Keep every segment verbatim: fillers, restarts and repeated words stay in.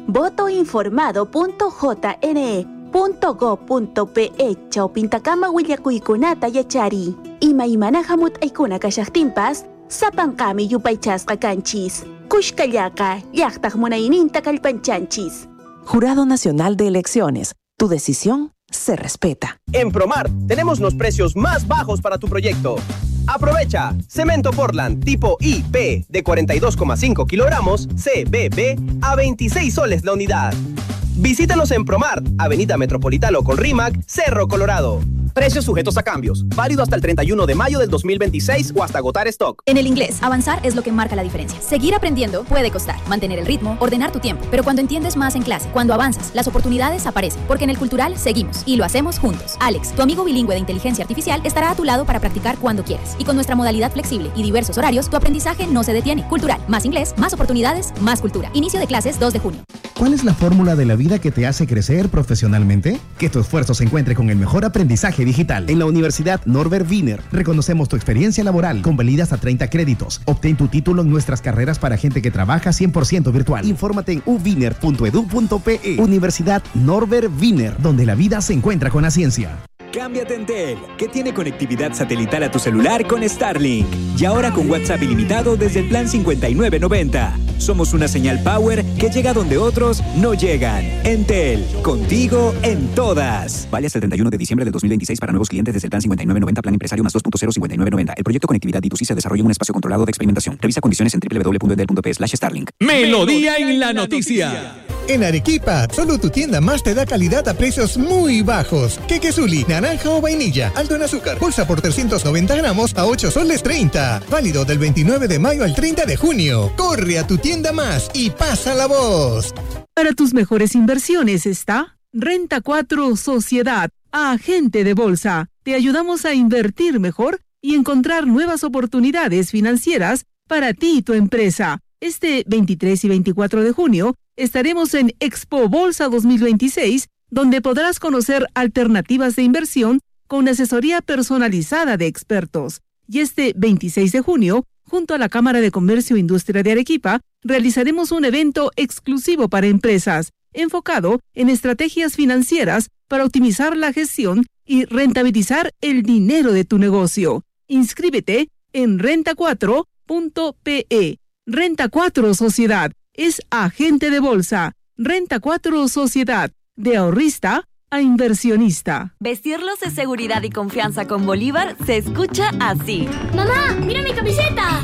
votoinformado punto j n e punto gob punto p e chawpintakama willakuykunata yachari. Ima imana hamut aykuna kashaqtinpas, sapankami yupaychasqa kanchis. Kushkallaka, llaqtaq munayninta kallpanchanchis. Jurado Nacional de Elecciones. Tu decisión se respeta. En Promar tenemos los precios más bajos para tu proyecto. Aprovecha. Cemento Portland tipo I P de cuarenta y dos coma cinco kilogramos C B B a veintiséis soles la unidad. Visítanos en Promar, Avenida Metropolitano con RIMAC, Cerro Colorado. Precios sujetos a cambios. Válido hasta el treinta y uno de mayo del dos mil veintiséis o hasta agotar stock. En el inglés, avanzar es lo que marca la diferencia. Seguir aprendiendo puede costar. Mantener el ritmo, ordenar tu tiempo. Pero cuando entiendes más en clase, cuando avanzas, las oportunidades aparecen. Porque en el Cultural seguimos y lo hacemos juntos. Alex, tu amigo bilingüe de inteligencia artificial, estará a tu lado para practicar cuando quieras. Y con nuestra modalidad flexible y diversos horarios, tu aprendizaje no se detiene. Cultural, más inglés, más oportunidades, más cultura. Inicio de clases dos de junio. ¿Cuál es la fórmula de la vida que te hace crecer profesionalmente? Que tu esfuerzo se encuentre con el mejor aprendizaje digital. En la Universidad Norbert Wiener reconocemos tu experiencia laboral con validas a treinta créditos. Obtén tu título en nuestras carreras para gente que trabaja cien por ciento virtual. Infórmate en u wiener punto edu punto pe e. Universidad Norbert Wiener, donde la vida se encuentra con la ciencia. Cámbiate a Entel, que tiene conectividad satelital a tu celular con Starlink. Y ahora con WhatsApp ilimitado desde el plan cincuenta y nueve noventa. Somos una señal power que llega donde otros no llegan. Entel, contigo en todas. Vale hasta el treinta y uno de diciembre del dos mil veintiséis para nuevos clientes desde el plan cincuenta y nueve noventa, plan empresario más dos punto cero cincuenta y nueve noventa. El proyecto Conectividad D dos C se desarrolla en un espacio controlado de experimentación. Revisa condiciones en doble u doble u doble u punto entel punto pe slash Starlink. Melodía en la noticia. En Arequipa, solo tu tienda más te da calidad a precios muy bajos. Quequezuli, naranja o vainilla, alto en azúcar. Bolsa por trescientos noventa gramos a ocho soles treinta. Válido del veintinueve de mayo al treinta de junio. Corre a tu tienda más y pasa la voz. Para tus mejores inversiones está Renta cuatro Sociedad, agente de bolsa. Te ayudamos a invertir mejor y encontrar nuevas oportunidades financieras para ti y tu empresa. Este veintitrés y veinticuatro de junio estaremos en Expo Bolsa dos mil veintiséis, donde podrás conocer alternativas de inversión con asesoría personalizada de expertos. Y este veintiséis de junio, junto a la Cámara de Comercio e Industria de Arequipa, realizaremos un evento exclusivo para empresas, enfocado en estrategias financieras para optimizar la gestión y rentabilizar el dinero de tu negocio. Inscríbete en renta cuatro punto pe e. Renta cuatro Sociedad es agente de bolsa. Renta cuatro Sociedad, de ahorrista a inversionista. Vestirlos de seguridad y confianza con Bolívar se escucha así. ¡Mamá, mira mi camiseta!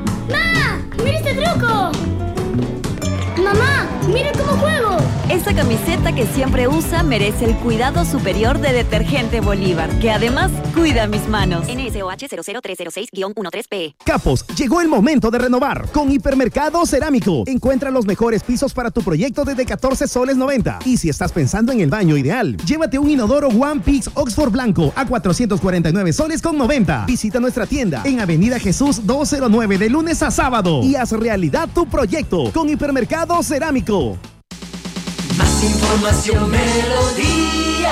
¡Ma, mira este truco! ¡Mamá, mira cómo juego! Esa camiseta que siempre usa merece el cuidado superior de Detergente Bolívar, que además cuida mis manos. N S O H cero cero tres cero seis guión trece P. Capos, llegó el momento de renovar con Hipermercado Cerámico. Encuentra los mejores pisos para tu proyecto desde catorce soles noventa. Y si estás pensando en el baño ideal, llévate un inodoro One Pix Oxford Blanco a cuatrocientos cuarenta y nueve soles con noventa. Visita nuestra tienda en Avenida Jesús doscientos nueve de lunes a sábado y haz realidad tu proyecto con Hipermercado Cerámico. Más información, Melodía.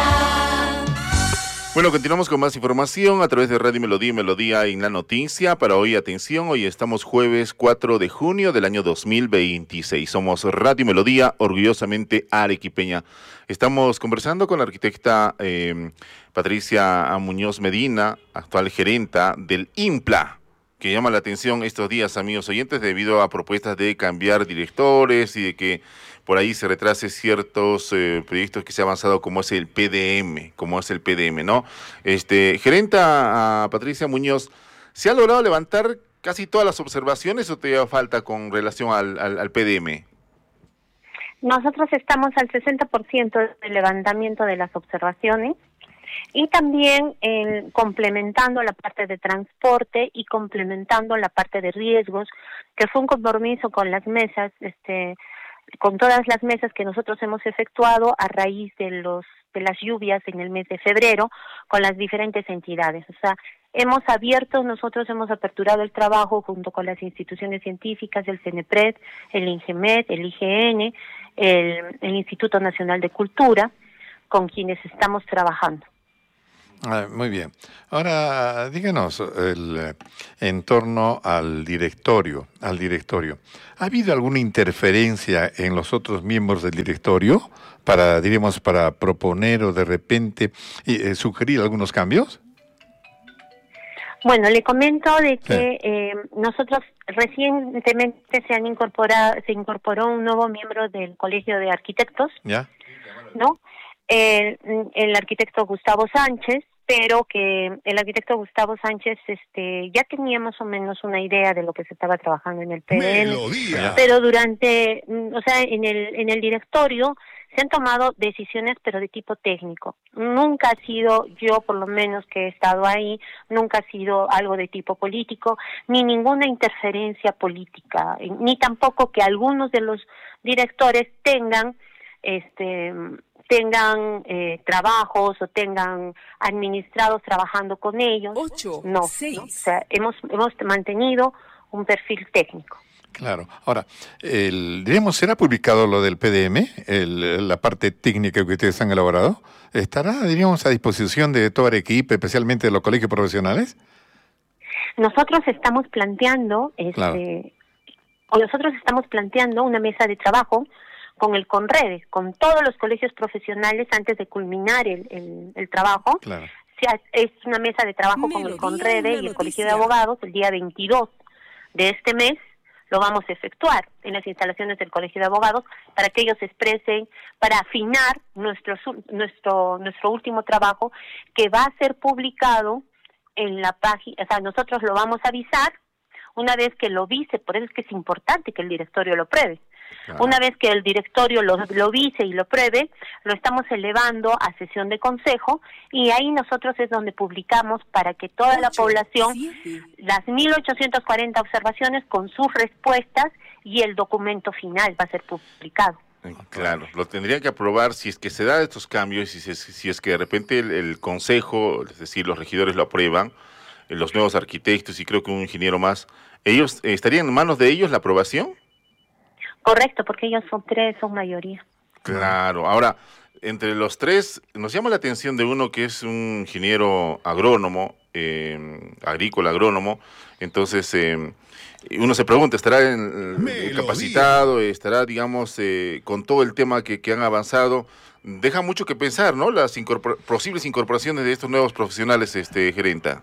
Bueno, continuamos con más información a través de Radio Melodía y Melodía en la noticia. Para hoy, atención, hoy estamos jueves cuatro de junio del año dos mil veintiséis. Somos Radio Melodía, orgullosamente arequipeña. Estamos conversando con la arquitecta eh, Patricia Muñoz Medina, actual gerenta del IMPLA, que llama la atención estos días, amigos oyentes, debido a propuestas de cambiar directores y de que por ahí se retrase ciertos eh, proyectos que se ha avanzado, como es el P D M, como es el P D M, ¿no? Este, gerenta a Patricia Muñoz, ¿se ha logrado levantar casi todas las observaciones o todavía falta con relación al, al, al P D M? Nosotros estamos al sesenta por ciento del levantamiento de las observaciones y también eh, complementando la parte de transporte y complementando la parte de riesgos, que fue un compromiso con las mesas, este con todas las mesas que nosotros hemos efectuado a raíz de los de las lluvias en el mes de febrero con las diferentes entidades. O sea, hemos abierto, nosotros hemos aperturado el trabajo junto con las instituciones científicas, el CENEPRED, el INGEMED, el I G N, el, el Instituto Nacional de Cultura, con quienes estamos trabajando. Ah, muy bien. Ahora, díganos, el, en torno al directorio, al directorio, ¿ha habido alguna interferencia en los otros miembros del directorio para, diríamos, para proponer o de repente eh, sugerir algunos cambios? Bueno, le comento de que eh, nosotros recientemente se han incorporado, se incorporó un nuevo miembro del Colegio de Arquitectos, ¿ya? ¿no? El, el arquitecto Gustavo Sánchez, pero que el arquitecto Gustavo Sánchez, este, ya tenía más o menos una idea de lo que se estaba trabajando en el P D M, Melodía. pero durante, o sea, en el en el directorio se han tomado decisiones, pero de tipo técnico. Nunca ha sido, yo por lo menos que he estado ahí, nunca ha sido algo de tipo político, ni ninguna interferencia política, ni tampoco que algunos de los directores tengan, este, tengan eh, trabajos o tengan administrados trabajando con ellos. Ocho, no, seis. ¿no? O sea, hemos hemos mantenido un perfil técnico. Claro. Ahora, el, diríamos, ¿será publicado lo del P D M, el, la parte técnica que ustedes han elaborado? ¿Estará, diríamos, a disposición de todo el equipo, especialmente de los colegios profesionales? Nosotros estamos planteando, este, Claro. o nosotros estamos planteando una mesa de trabajo con el CONREDE, con todos los colegios profesionales antes de culminar el, el, el trabajo. Claro. O sea, es una mesa de trabajo con el CONREDE y el Colegio de Abogados el día veintidós de este mes. Lo vamos a efectuar en las instalaciones del Colegio de Abogados para que ellos expresen, para afinar nuestro nuestro nuestro último trabajo, que va a ser publicado en la página. O sea, nosotros lo vamos a avisar una vez que lo vise, por eso es que es importante que el directorio lo pruebe. Claro. Una vez que el directorio lo, lo vise y lo pruebe, lo estamos elevando a sesión de consejo y ahí nosotros es donde publicamos para que toda Ocho, la población, siete. las mil ochocientas cuarenta observaciones con sus respuestas y el documento final va a ser publicado. Claro, lo tendrían que aprobar si es que se da estos cambios y si es, si es que de repente el, el consejo, es decir, los regidores lo aprueban, los nuevos arquitectos y creo que un ingeniero más, ¿ellos eh, estarían en manos de ellos la aprobación? Correcto, porque ellos son tres, son mayoría. Claro, ahora, entre los tres, nos llama la atención de uno que es un ingeniero agrónomo, eh, agrícola agrónomo, entonces eh, uno se pregunta, ¿estará en, eh, capacitado, estará, digamos, eh, con todo el tema que, que han avanzado? Deja mucho que pensar, ¿no? Las incorpor- posibles incorporaciones de estos nuevos profesionales, este gerenta.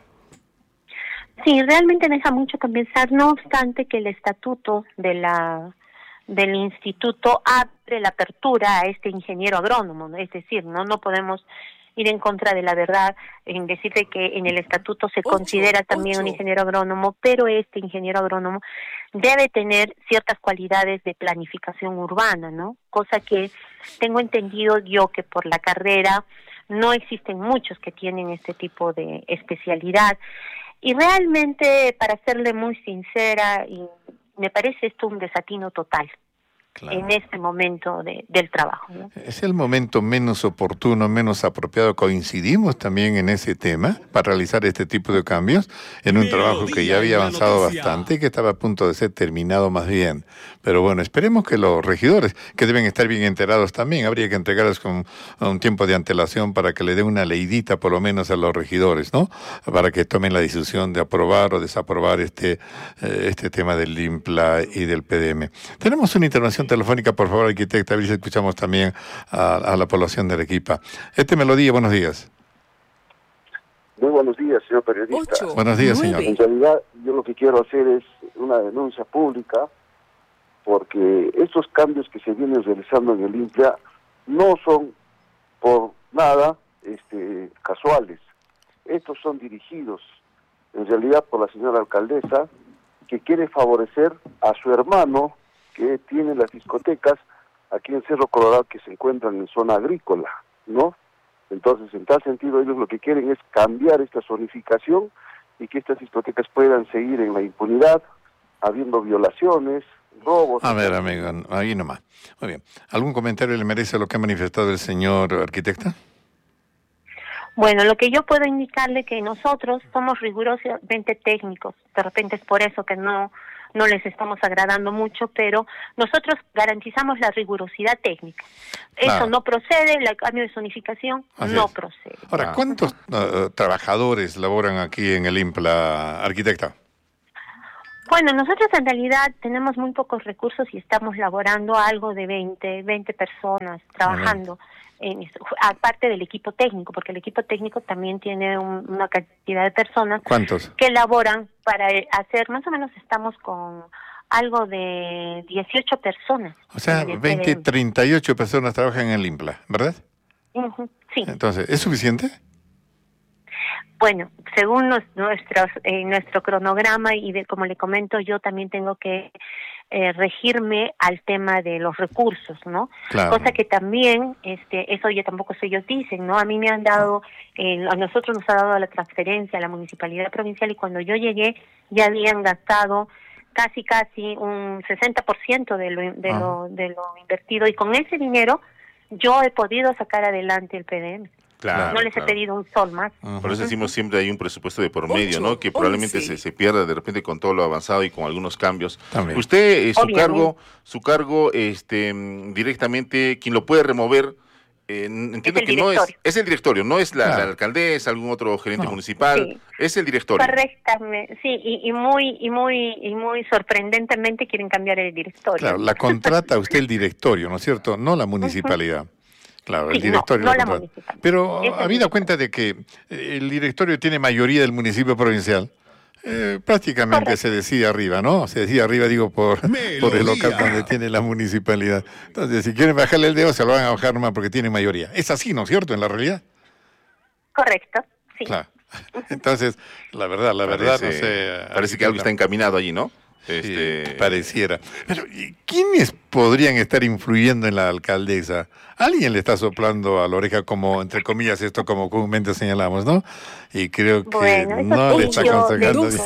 Sí, realmente deja mucho que pensar, no obstante que el estatuto de la del instituto abre la apertura a este ingeniero agrónomo, ¿no? Es decir, no no podemos ir en contra de la verdad en decirle que en el estatuto se ocho, considera también ocho. un ingeniero agrónomo, pero este ingeniero agrónomo debe tener ciertas cualidades de planificación urbana, ¿no? Cosa que tengo entendido yo que por la carrera no existen muchos que tienen este tipo de especialidad. Y realmente, para serle muy sincera, y me parece esto un desatino total. Claro. En este momento de, del trabajo, ¿no? Es el momento menos oportuno, menos apropiado. Coincidimos también en ese tema para realizar este tipo de cambios en un trabajo que ya había avanzado bastante y que estaba a punto de ser terminado más bien. Pero bueno, esperemos que los regidores, que deben estar bien enterados también, habría que entregarles con un tiempo de antelación para que le den una leidita por lo menos a los regidores, ¿no? Para que tomen la decisión de aprobar o desaprobar este, eh, este tema del INPLA y del P D M. Tenemos una intervención telefónica, por favor, arquitecta, a ver si escuchamos también a, a la población de Arequipa. Este Melodía, buenos días. Muy buenos días, señor periodista. Ocho, buenos días, nueve. señor. En realidad, yo lo que quiero hacer es una denuncia pública, porque estos cambios que se vienen realizando en el INPLA no son por nada este, casuales. Estos son dirigidos, en realidad, por la señora alcaldesa, que quiere favorecer a su hermano, que tiene las discotecas aquí en Cerro Colorado, que se encuentran en zona agrícola, ¿no? Entonces, en tal sentido, ellos lo que quieren es cambiar esta zonificación y que estas discotecas puedan seguir en la impunidad, habiendo violaciones, robos. A ver, amigo, ahí nomás. Muy bien. ¿Algún comentario le merece lo que ha manifestado el señor arquitecta? Bueno, lo que yo puedo indicarle que nosotros somos rigurosamente técnicos, de repente es por eso que no no les estamos agradando mucho, pero nosotros garantizamos la rigurosidad técnica. Eso Claro. no procede, el cambio de zonificación Así no es. procede. Ahora, ¿cuántos uh, trabajadores laboran aquí en el IMPLA, arquitecta? Bueno, nosotros en realidad tenemos muy pocos recursos y estamos laborando algo de veinte, veinte personas trabajando, en esto, aparte del equipo técnico, porque el equipo técnico también tiene un- una cantidad de personas ¿Cuántos? que laboran para eh, hacer, más o menos estamos con algo de dieciocho personas. O sea, en el veinte, P D M. treinta y ocho personas trabajan en el IMPLA, ¿verdad? Ujú, sí. Entonces, ¿es suficiente? Bueno, según nos- nuestros, eh, nuestro cronograma y de, como le comento, yo también tengo que eh, regirme al tema de los recursos, ¿no? Claro. Cosa que también, este, eso ya tampoco se ellos dicen, ¿no? A mí me han dado, eh, a nosotros nos ha dado la transferencia a la municipalidad provincial y cuando yo llegué ya habían gastado casi, casi un sesenta por ciento de lo, de, lo, de lo invertido y con ese dinero yo he podido sacar adelante el P D M. Claro, no les claro. he pedido un sol más. Por eso decimos siempre hay un presupuesto de por medio, Ocho, ¿no? Que probablemente once. se, se pierda de repente con todo lo avanzado y con algunos cambios. También. Usted, eh, su Obviamente. cargo, su cargo, este, mm, directamente, quien lo puede remover, eh, n- entiendo el que no es, directorio. es el directorio, no es la, Claro. la alcaldesa, algún otro gerente municipal, Sí. es el directorio. Correctamente, sí, y, y muy y muy y muy sorprendentemente quieren cambiar el directorio. Claro, la contrata usted el directorio, ¿no es cierto? No la municipalidad. Claro, el Sí, no, directorio no lo la contrata. municipal. Pero Es el habida cuenta de que eh, el directorio tiene mayoría del municipio provincial, eh, prácticamente se decide arriba, ¿no? Se decide arriba, digo, por, por el local donde tiene la municipalidad. Entonces, si quieren bajarle el dedo, se lo van a bajar nomás porque tiene mayoría. Es así, ¿no es cierto? En la realidad. Correcto, sí. Claro. Entonces, la verdad, la verdad, no Parece- sé. Parece que algo está encaminado allí, ¿no? Sí, Este, pareciera. Pero, ¿y ¿quiénes podrían estar influyendo en la alcaldesa? Alguien le está soplando a la oreja, como, entre comillas, esto como comúnmente señalamos, ¿no? Y creo que Bueno, eso no sí, le está yo aconsejando. deduzco.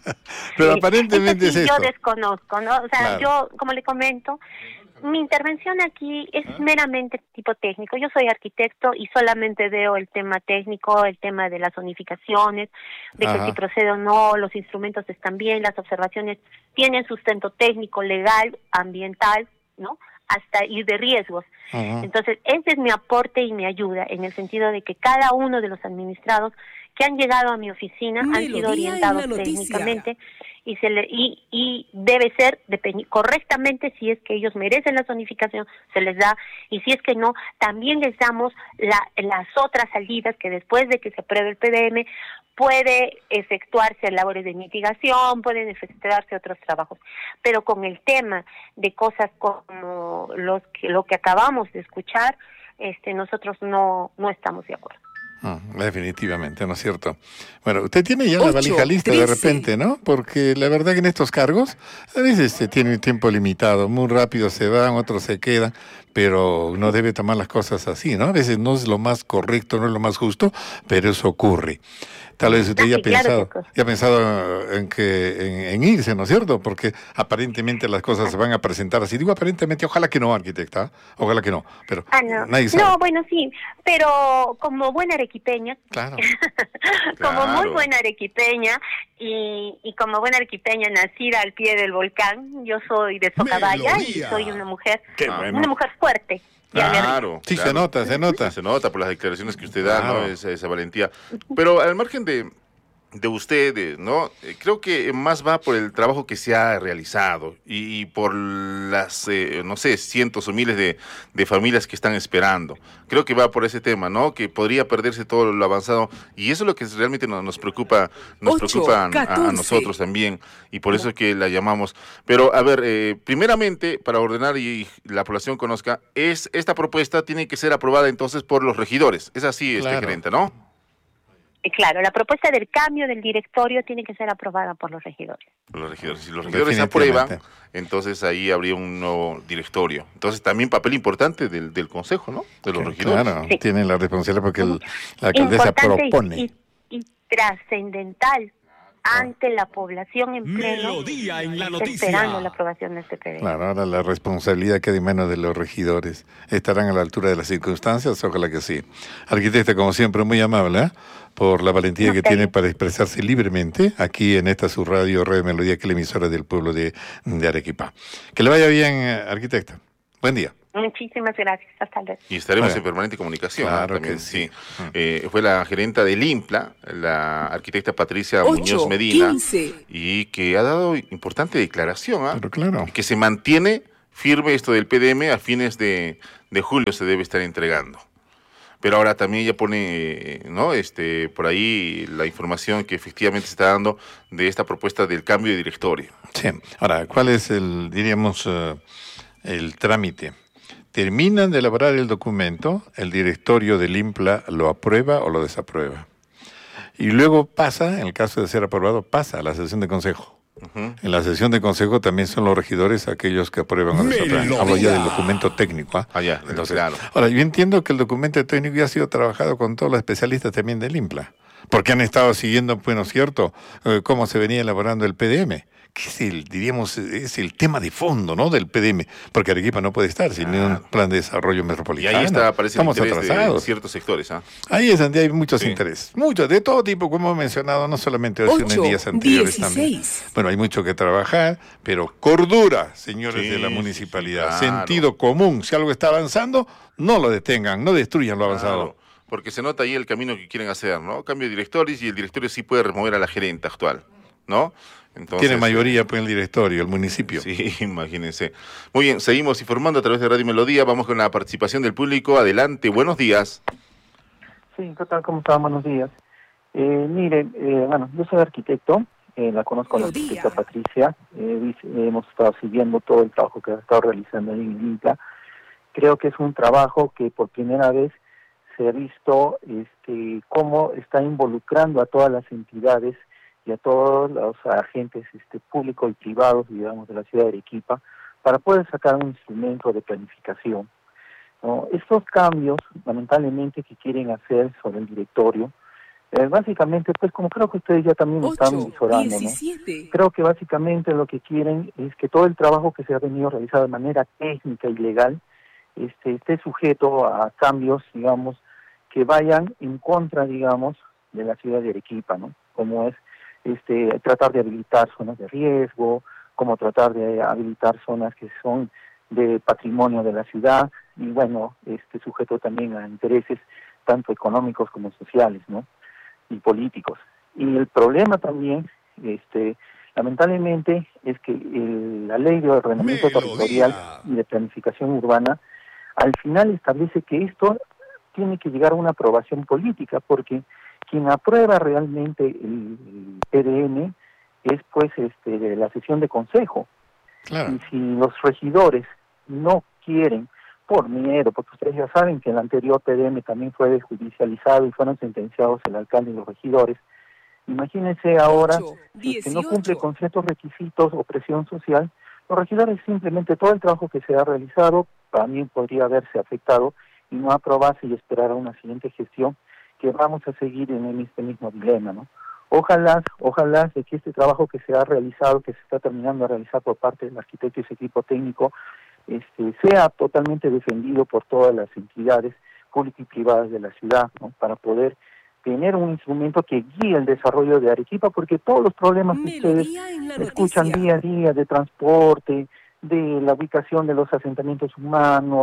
Pero Sí, aparentemente eso sí, es yo esto. desconozco, ¿no? O sea, Claro. yo, como le comento, mi intervención aquí es meramente tipo técnico. Yo soy arquitecto y solamente veo el tema técnico, el tema de las zonificaciones, de que Ajá. si procede o no, los instrumentos están bien, las observaciones tienen sustento técnico, legal, ambiental, ¿no? Hasta y de riesgos. Ajá. Entonces, ese es mi aporte y mi ayuda, en el sentido de que cada uno de los administrados que han llegado a mi oficina han Melodía sido en orientados la noticia. técnicamente y se le y, y debe ser dependi- correctamente. Si es que ellos merecen la zonificación, se les da, y si es que no, también les damos la, las otras salidas que después de que se apruebe el P D M puede efectuarse labores de mitigación, pueden efectuarse otros trabajos, pero con el tema de cosas como los que lo que acabamos de escuchar, este nosotros no no estamos de acuerdo. Ah, definitivamente, ¿no es cierto? Bueno, usted tiene ya la Ocho, valija lista de trece. repente, ¿no? Porque la verdad que en estos cargos a veces se tiene un tiempo limitado, muy rápido se van, otros se quedan, pero uno debe tomar las cosas así, ¿no? A veces no es lo más correcto, no es lo más justo, pero eso ocurre. Tal vez usted Ah, ya ha sí, claro que pensado, ocurre. ya ha pensado en que en, en irse, ¿no es cierto? Porque aparentemente las cosas se van a presentar así. Digo aparentemente, ojalá que no, arquitecta, ojalá que no, pero Ah, no. nadie sabe. No, bueno, sí, pero como buena arequipeña, Claro. como muy Claro. buena arequipeña y, y como buena arequipeña nacida al pie del volcán, yo soy de Socabaya y Melodía. soy una mujer, Qué bueno. una mujer fuerte. y aguerrida. Claro. Sí, claro. se nota, se nota. Sí, se nota por las declaraciones que usted da, Claro. ¿no? Esa, esa valentía. Pero al margen de, de usted, ¿no? Eh, Creo que más va por el trabajo que se ha realizado y, y por las, eh, no sé, cientos o miles de, de familias que están esperando. Creo que va por ese tema, ¿no? Que podría perderse todo lo avanzado y eso es lo que realmente nos, nos preocupa, nos Ocho, preocupa a- a, catorce. nosotros también y por eso es que la llamamos. Pero a ver, eh, primeramente, para ordenar y la población conozca, es esta propuesta tiene que ser aprobada entonces por los regidores. Es así, este Claro. gerente, ¿no? Eh, Claro, la propuesta del cambio del directorio tiene que ser aprobada por los regidores. Los regidores. Si los regidores aprueban, entonces ahí habría un nuevo directorio. Entonces también papel importante del, del consejo, ¿no? De los regidores. Claro, tienen la responsabilidad porque el- la alcaldesa Importante y- propone. y, y trascendental ante la población en pleno, Melodía en la noticia. esperando la aprobación de este P D M. Claro, ahora la responsabilidad queda en manos de los regidores. ¿Estarán a la altura de las circunstancias? Ojalá que sí. Arquitecta, como siempre, muy amable, ¿eh? por la valentía okay. que tiene para expresarse libremente aquí en esta su radio, Radio Melodía, que es la emisora del pueblo de, de Arequipa. Que le vaya bien, arquitecta. Buen día. Muchísimas gracias, hasta luego. Y estaremos Bueno. en permanente comunicación. Claro ¿eh? También, que sí. sí. Eh, fue la gerenta del IMPLA, la arquitecta Patricia ocho, Muñoz Medina, quince. y que ha dado importante declaración, ¿eh? Pero claro. que se mantiene firme esto del P D M, a fines de, de julio se debe estar entregando. Pero ahora también ella pone, ¿no? Este, por ahí la información que efectivamente se está dando de esta propuesta del cambio de directorio. Sí. Ahora, ¿cuál es el, diríamos, uh, el trámite? Terminan de elaborar el documento, el directorio del IMPLA lo aprueba o lo desaprueba. Y luego pasa, en el caso de ser aprobado, pasa a la sesión de consejo. Uh-huh. En la sesión de consejo también son los regidores aquellos que aprueban o desaprueban. Hablo ya del documento técnico. ¿eh? Ah, ya, entonces, claro. Ahora, yo entiendo que el documento técnico ya ha sido trabajado con todos los especialistas también del IMPLA, porque han estado siguiendo, bueno, cierto, eh, cómo se venía elaborando el P D M. Que es el, diríamos, es el tema de fondo, ¿no? Del P D M, porque Arequipa no puede estar sin ah. un plan de desarrollo metropolitano. Y ahí está, aparece Estamos el interés atrasados. de ciertos sectores. ¿eh? Ahí es donde hay muchos sí. intereses, muchos, de todo tipo, como he mencionado, no solamente en días anteriores también. Bueno, hay mucho que trabajar, pero cordura, señores sí, de la municipalidad, sí, claro. Sentido común, si algo está avanzando, no lo detengan, no destruyan lo avanzado. Claro. Porque se nota ahí el camino que quieren hacer, ¿no? Cambio de directores y el directorio sí puede remover a la gerente actual, ¿no? Entonces, tiene mayoría pues el directorio, el municipio. Sí, imagínense. Muy bien, seguimos informando a través de Radio Melodía. Vamos con la participación del público. Adelante, buenos días. Sí, ¿qué tal? ¿Cómo están? Buenos días. Eh, miren, eh, bueno, yo soy arquitecto, eh, la conozco a la arquitecta Patricia. Eh, hemos estado siguiendo todo el trabajo que ha estado realizando ahí en el IMPLA. Creo que es un trabajo que por primera vez se ha visto este, cómo está involucrando a todas las entidades y a todos los agentes este, públicos y privados, digamos, de la ciudad de Arequipa, para poder sacar un instrumento de planificación, ¿no? Estos cambios, lamentablemente, que quieren hacer sobre el directorio, eh, básicamente, pues como creo que ustedes ya también ocho, están visorando, ¿no? Creo que básicamente lo que quieren es que todo el trabajo que se ha venido realizado de manera técnica y legal este, esté sujeto a cambios, digamos, que vayan en contra, digamos, de la ciudad de Arequipa, ¿no? Como es este tratar de habilitar zonas de riesgo, como tratar de habilitar zonas que son de patrimonio de la ciudad, y bueno, este sujeto también a intereses tanto económicos como sociales, ¿no? Y políticos. Y el problema también, este lamentablemente, es que el, la ley de ordenamiento territorial y de planificación urbana, al final establece que esto tiene que llegar a una aprobación política, porque quien aprueba realmente el, el P D M es pues este de la sesión de consejo. Claro. Y si los regidores no quieren, por miedo, porque ustedes ya saben que el anterior P D M también fue desjudicializado y fueron sentenciados el alcalde y los regidores, imagínense ahora que no cumple con ciertos requisitos o presión social, los regidores simplemente todo el trabajo que se ha realizado también podría haberse afectado y no aprobarse y esperar a una siguiente gestión, que vamos a seguir en este mismo dilema, ¿no? Ojalá, ojalá de que este trabajo que se ha realizado, que se está terminando de realizar por parte del arquitecto y su equipo técnico, este, sea totalmente defendido por todas las entidades públicas y privadas de la ciudad, ¿no? Para poder tener un instrumento que guíe el desarrollo de Arequipa, porque todos los problemas que ustedes escuchan día a día de transporte, de la ubicación de los asentamientos humanos,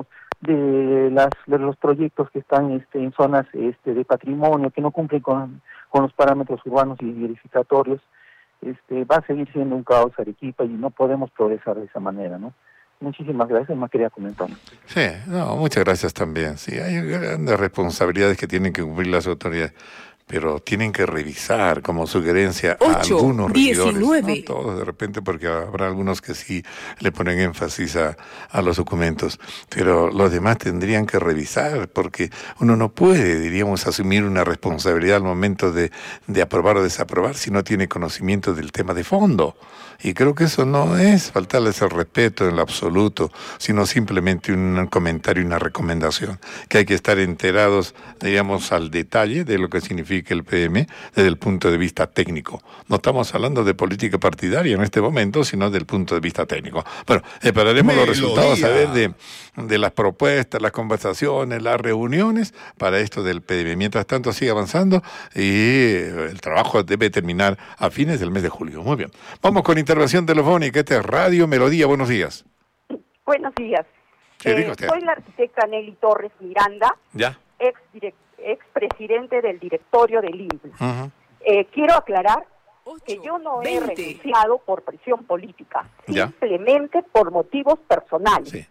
de las de los proyectos que están este, en zonas este, de patrimonio que no cumplen con, con los parámetros urbanos y verificatorios, este, va a seguir siendo un caos Arequipa y no podemos progresar de esa manera, ¿no? Muchísimas gracias, más quería comentar. Sí, no, muchas gracias también. Sí, hay grandes responsabilidades que tienen que cumplir las autoridades, pero tienen que revisar como sugerencia a ocho, algunos regidores, no todos de repente, porque habrá algunos que sí le ponen énfasis a, a los documentos, pero los demás tendrían que revisar, porque uno no puede, diríamos, asumir una responsabilidad al momento de, de aprobar o desaprobar si no tiene conocimiento del tema de fondo. Y creo que eso no es faltarles el respeto en lo absoluto, sino simplemente un comentario y una recomendación, que hay que estar enterados, digamos, al detalle de lo que significa planifique el P M desde el punto de vista técnico. No estamos hablando de política partidaria en este momento, sino del punto de vista técnico. Bueno, esperaremos los resultados a ver de, de las propuestas, las conversaciones, las reuniones para esto del P M. Mientras tanto sigue avanzando y el trabajo debe terminar a fines del mes de julio. Muy bien. Vamos con intervención telefónica. Este es Radio Melodía. Buenos días. Buenos días. Sí, eh, soy la arquitecta Nelly Torres Miranda, ya. ex, direct, ex presidente del directorio del INPLA. Uh-huh. eh, quiero aclarar que yo no he renunciado por presión política, ya. simplemente por motivos personales. Sí.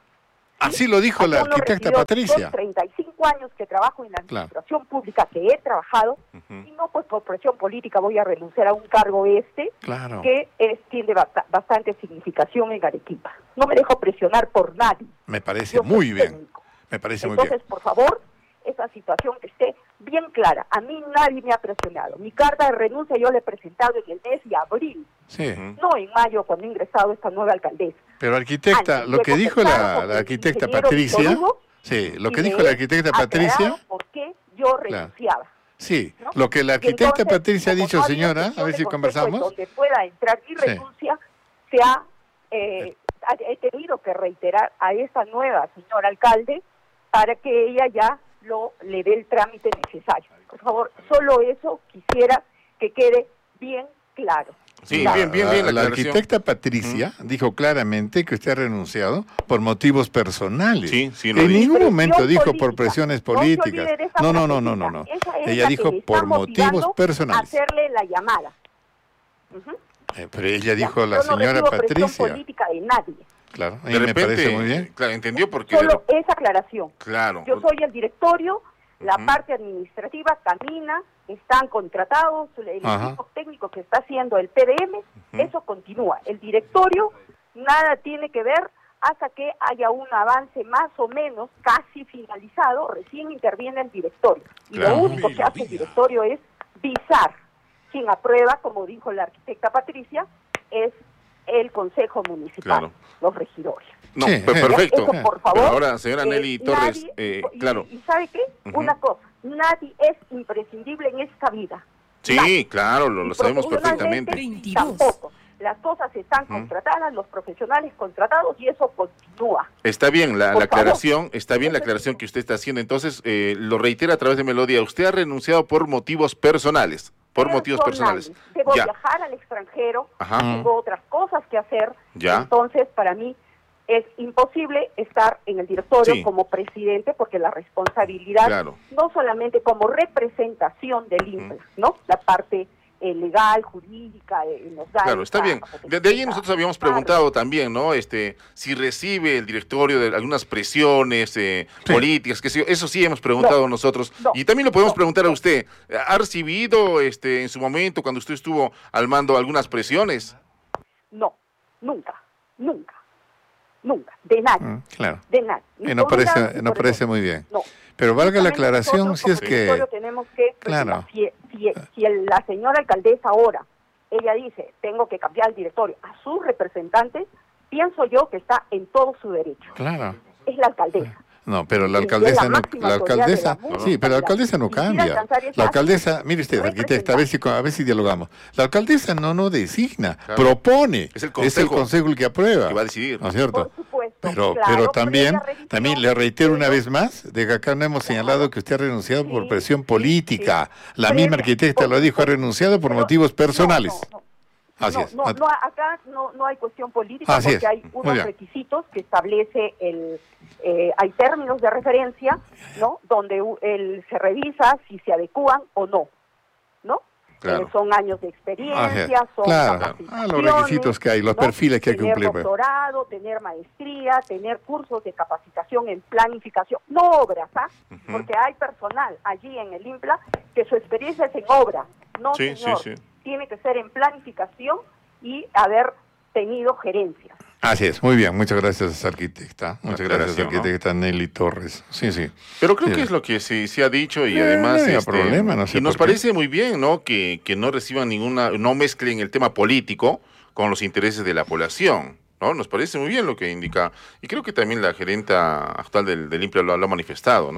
Así lo dijo la arquitecta Patricia. Son treinta y cinco años que trabajo en la administración claro. pública, que he trabajado, uh-huh. y no pues por presión política voy a renunciar a un cargo este, claro. que es, tiene bast- bastante significación en Arequipa. No me dejo presionar por nadie. Me parece yo muy bien. Técnico. Me parece Entonces, muy bien. Entonces, por favor, esa situación que esté bien clara. A mí nadie me ha presionado. Mi carta de renuncia yo la he presentado en el mes de abril. Sí. No en mayo, cuando ha ingresado esta nueva alcaldesa. Pero arquitecta, Antes, lo que dijo la, la arquitecta Patricia, Hugo, sí, lo que dijo la arquitecta Patricia, ¿por qué yo renunciaba? Claro. Sí, ¿no? lo que la arquitecta entonces, Patricia ha dicho, señora, a ver si conversamos. Donde pueda entrar mi renuncia, sí. se ha, eh, he tenido que reiterar a esa nueva señora alcalde para que ella ya lo le dé el trámite necesario. Por favor, solo eso quisiera que quede bien claro. Sí, la, bien, bien, bien. La, la arquitecta Patricia uh-huh. dijo claramente que usted ha renunciado por motivos personales. Sí, sí, en ningún presión momento dijo política. por presiones políticas. No, no, no, no, no, no. Ella dijo por motivos personales. Hacerle la llamada. Uh-huh. Eh, pero ella dijo ya, la señora no Patricia. política de nadie. Claro, a mí de me repente, parece muy bien. Claro, entendió porque solo de... esa aclaración. Claro. Yo soy el directorio. La uh-huh. parte administrativa camina, están contratados, el Ajá. equipo técnico que está haciendo el P D M, uh-huh. eso continúa. El directorio nada tiene que ver hasta que haya un avance más o menos casi finalizado, recién interviene el directorio. Y claro. lo único que hace el directorio es visar. Quien aprueba, como dijo la arquitecta Patricia, es el Consejo Municipal, claro. los regidores. No, sí, perfecto. Eso, por favor, pero ahora, señora Nelly eh, Torres, nadie, eh, y, claro. ¿Y sabe qué? Uh-huh. Una cosa, nadie es imprescindible en esta vida. Sí, nadie. Claro, lo, lo sabemos perfectamente. Tampoco. Las cosas están uh-huh. contratadas, los profesionales contratados, y eso continúa. Está bien la, la aclaración, favor. está bien la aclaración que usted está haciendo. Entonces, eh, lo reitera a través de Melodía, usted ha renunciado por motivos personales. Por personales. motivos personales. Debo ya. viajar al extranjero, Ajá. tengo otras cosas que hacer, ya. entonces para mí es imposible estar en el directorio sí. como presidente porque la responsabilidad, claro. no solamente como representación del INPLA, uh-huh. ¿no? La parte eh, legal, jurídica, eh, nos da... Claro, está bien. De, de ahí nosotros habíamos preguntado también, ¿no? Este, si recibe el directorio de algunas presiones eh, sí. políticas, que sí, eso sí hemos preguntado no, nosotros. No, y también lo podemos no, preguntar no. a usted. ¿Ha recibido este en su momento, cuando usted estuvo al mando, algunas presiones? No, nunca, nunca. Nunca, de nadie. Mm, claro. De nadie. Y no parece, no parece muy bien. No. Pero valga la aclaración si es que... Tenemos que claro. Si, si, si el, la señora alcaldesa ahora, ella dice, tengo que cambiar el directorio a sus representantes, pienso yo que está en todo su derecho. Claro. Es la alcaldesa. No, pero la alcaldesa no, la alcaldesa, la sí, pero la alcaldesa no cambia. La alcaldesa, mire usted, arquitecta, a ver si a ver si dialogamos. La alcaldesa no no designa, claro. propone. Es el consejo, es el consejo el que aprueba. Que va a decidir. ¿No es cierto? Por supuesto. Pero claro, pero también pero también le reitero una vez más de que acá no hemos señalado que usted ha renunciado sí, por presión política. Sí, sí. La pero misma arquitecta lo dijo, ha renunciado por pero, motivos personales. No, no, no. Así no, es. No, no, acá no, no hay cuestión política Así porque es. hay unos requisitos que establece el, eh, hay términos de referencia, ¿no? Donde el, se revisa si se adecúan o no, ¿no? Claro. Eh, son años de experiencia, Así son claro. capacitaciones, ah, los requisitos que hay, los ¿no? perfiles que hay que cumplir. Tener doctorado, tener maestría, tener cursos de capacitación en planificación, no obras, ¿ah? Uh-huh. Porque hay personal allí en el INPLA que su experiencia es en obra, no sí, señor. Sí, sí. Tiene que ser en planificación y haber tenido gerencia. Así es, muy bien, muchas gracias arquitecta, muchas gracias arquitecta ¿no? Nelly Torres, sí, sí. Pero creo sí. que es lo que se, se ha dicho y eh, además no este, problema, no sé y nos qué. parece muy bien, ¿no? Que, que no reciban ninguna, no mezclen el tema político con los intereses de la población, ¿no? Nos parece muy bien lo que indica y creo que también la gerenta actual del, del INPLA lo, lo ha manifestado, ¿no?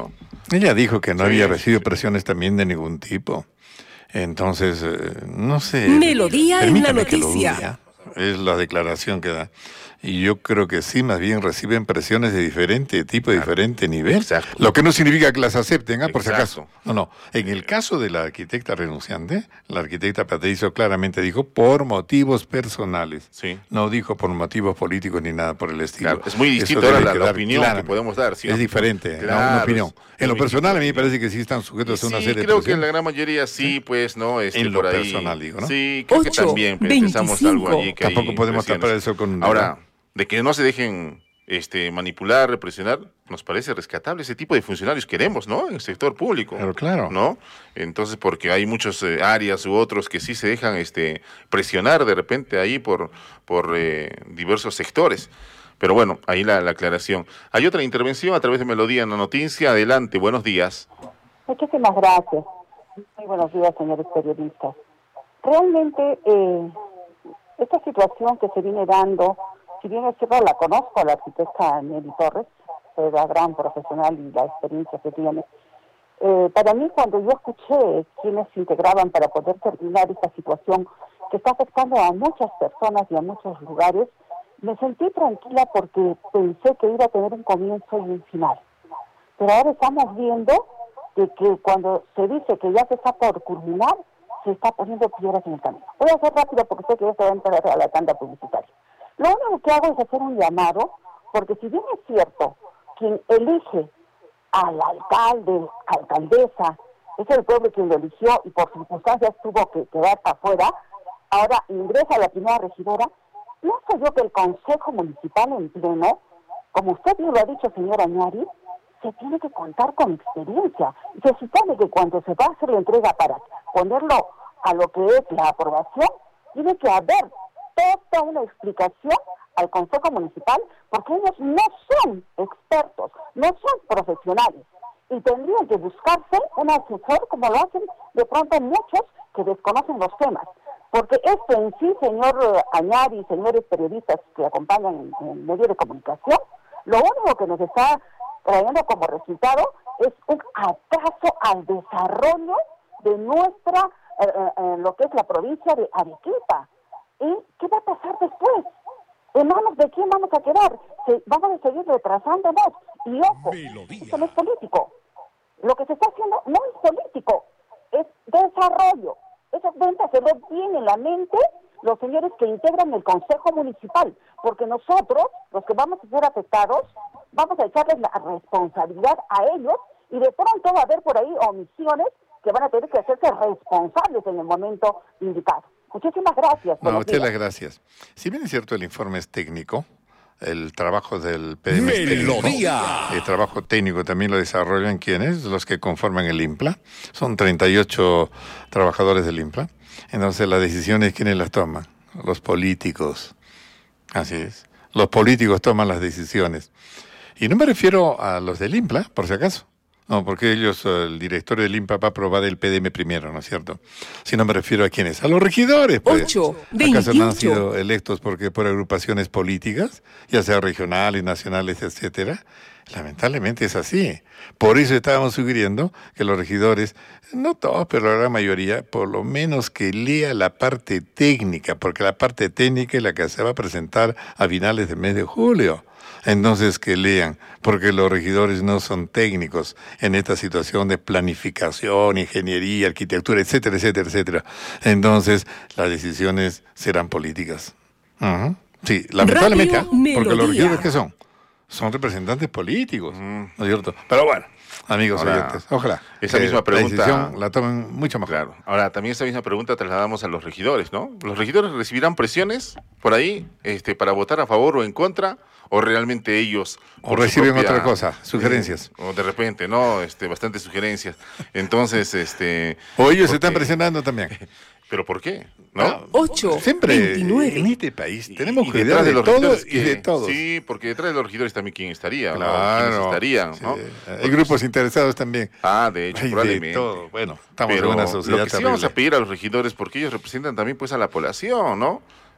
Ella dijo que no Sí, había recibido sí. presiones también de ningún tipo. Entonces, eh, no sé. Melodía en la permítame que lo noticia. dude, ¿ah? Es la declaración que da. Y yo creo que sí, más bien reciben presiones de diferente tipo, de diferente nivel. Exacto. Lo que no significa que las acepten, ¿ah? Por si Exacto. acaso. No, no. En el caso de la arquitecta renunciante, la arquitecta Patricio claramente dijo por motivos personales. Sí. No dijo por motivos políticos ni nada por el estilo. Claro, es muy Eso distinto debe ahora la, la quedar opinión clara. que podemos dar. ¿sí? Es diferente, Claro, ¿no? Una opinión. es En lo muy personal, a mí me distinto. parece que sí están sujetos a una Sí, serie de creo que en presiones. la gran mayoría sí, pues, ¿no? Este, En lo por ahí. personal, digo, ¿no? Sí, creo que ocho, también pues, pensamos algo allí que Tampoco hay podemos presiones. tapar el sol con un dedo. Ahora, de que no se dejen este, manipular, represionar, nos parece rescatable. Ese tipo de funcionarios queremos, ¿no? En el sector público. Claro, claro. ¿No? Entonces, porque hay muchas eh, áreas u otros que sí se dejan este, presionar de repente ahí por, por eh, diversos sectores. Pero bueno, ahí la, la aclaración. Hay otra intervención a través de Melodía en la Noticia. Adelante, buenos días. Muchísimas gracias. Muy buenos días, señores periodistas. Realmente, eh, esta situación que se viene dando, si bien es cierto, la conozco a la arquitecta Nelly Torres, es la gran profesional y la experiencia que tiene. Eh, para mí, cuando yo escuché quienes se integraban para poder terminar esta situación que está afectando a muchas personas y a muchos lugares, me sentí tranquila porque pensé que iba a tener un comienzo y un final. Pero ahora estamos viendo de que cuando se dice que ya se está por culminar, se está poniendo piedras en el camino. Voy a ser rápido porque sé que ya se va a entrar a la tanda publicitaria. Lo único que hago es hacer un llamado, porque si bien es cierto, quien elige al alcalde, alcaldesa, es el pueblo quien lo eligió y por circunstancias tuvo que quedar afuera, ahora ingresa la primera regidora. Pienso yo que el Consejo Municipal en pleno, como usted bien lo ha dicho, señora Añari, se tiene que contar con experiencia. Se supone que cuando se va a hacer la entrega para ponerlo a lo que es la aprobación, tiene que haber toda una explicación al Consejo Municipal, porque ellos no son expertos, no son profesionales, y tendrían que buscarse un asesor como lo hacen de pronto muchos que desconocen los temas. Porque esto en sí, señor Añari, señores periodistas que acompañan en, en medios de comunicación, lo único que nos está trayendo como resultado es un atraso al desarrollo de nuestra, eh, eh, lo que es la provincia de Arequipa. ¿Y qué va a pasar después? ¿En manos de quién vamos a quedar? Se, vamos a seguir retrasándonos. Y ojo, eso no es político. Lo que se está haciendo no es político, es desarrollo. Esas ventas se ven bien en la mente los señores que integran el Consejo Municipal, porque nosotros, los que vamos a ser afectados, vamos a echarles la responsabilidad a ellos y de pronto va a haber por ahí omisiones que van a tener que hacerse responsables en el momento indicado. Muchísimas gracias. No, usted las gracias. Si bien es cierto, el informe es técnico, el trabajo del P D M es técnico. Melodía. El trabajo técnico también lo desarrollan quienes, los que conforman el IMPLA. Son treinta y ocho trabajadores del IMPLA. Entonces las decisiones, ¿quiénes las toman? Los políticos. Así es. Los políticos toman las decisiones. Y no me refiero a los del IMPLA, por si acaso. No, porque ellos, el directorio del IMPLA va a aprobar el P D M primero, ¿no es cierto? Si no me refiero a quiénes, a los regidores, pues. ocho, ¿Acaso no han veintiocho. sido electos porque por agrupaciones políticas, ya sea regionales, nacionales, etcétera? Lamentablemente es así. Por eso estábamos sugiriendo que los regidores, no todos, pero la gran mayoría, por lo menos que lea la parte técnica, porque la parte técnica es la que se va a presentar a finales del mes de julio. Entonces que lean, porque los regidores no son técnicos en esta situación de planificación, ingeniería, arquitectura, etcétera, etcétera, etcétera. Entonces las decisiones serán políticas. Uh-huh. Sí, lamentablemente, Radio ¿eh? Porque los Melodía. regidores, ¿qué son? Son representantes políticos, ¿no es cierto? Pero bueno, amigos Ahora, oyentes, ojalá esa que misma pregunta- la decisión la tomen mucho más Claro. Ahora, también esa misma pregunta trasladamos a los regidores, ¿no? ¿Los regidores recibirán presiones por ahí este, para votar a favor o en contra? ¿O realmente ellos... O por su reciben propia, otra cosa, sugerencias. eh, o de repente, ¿no? Este, bastantes sugerencias. Entonces, este... O ellos se porque- están presionando también. ¿Pero por qué? ¿No? ocho, Siempre veintinueve. en este país tenemos Y que detrás cuidar de, los todos regidores y que- de todos. Sí, porque detrás de los regidores también quién estaría, ¿no? Claro, ¿Quiénes estarían, sí. ¿no? Hay grupos interesados también. Ah, de hecho, Hay de probablemente. todo. Bueno, estamos Pero en una sociedad lo que sí terrible. vamos a pedir a los regidores, porque ellos representan también pues a la población, ¿no?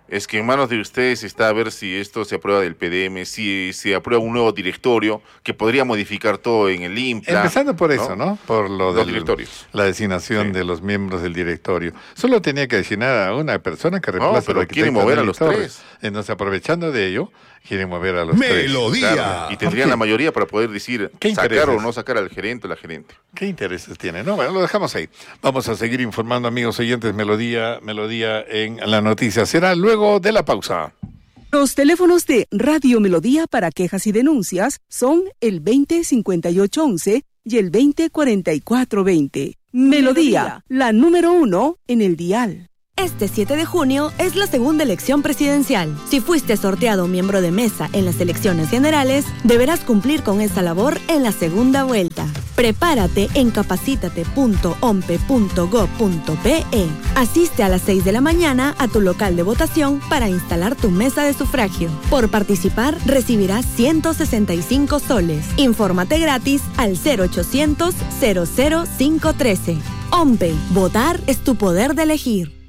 Es que en manos de ustedes está a ver si esto se aprueba del P D M, si se aprueba un nuevo directorio que podría modificar todo en el INPLA. Empezando por ¿no? eso, ¿no? Por lo Los de directorios. la designación sí. de los miembros del directorio. Solo tenía que designar a una persona que reemplace no, pero al arquitecto quieren mover a los Torres. tres. Entonces, aprovechando de ello, quieren mover a los Melodía. tres. Claro, y tendrían la mayoría para poder decir sacar o no sacar al gerente o la gerente. ¿Qué intereses tiene? No, bueno, lo dejamos ahí. Vamos a seguir informando, amigos oyentes, Melodía, Melodía en la noticia. Será luego de la pausa. Los teléfonos de Radio Melodía para quejas y denuncias son el veinte cincuenta y ocho once y el veinte cuarenta y cuatro veinte. Melodía, la número uno en el dial. Este siete de junio es la segunda elección presidencial. Si fuiste sorteado miembro de mesa en las elecciones generales, deberás cumplir con esa labor en la segunda vuelta. Prepárate en capacítate punto ompe punto gob punto pe. Asiste a las seis de la mañana a tu local de votación para instalar tu mesa de sufragio. Por participar, recibirás ciento sesenta y cinco soles. Infórmate gratis al cero ochocientos cero cero cinco trece. OMPE, votar es tu poder de elegir.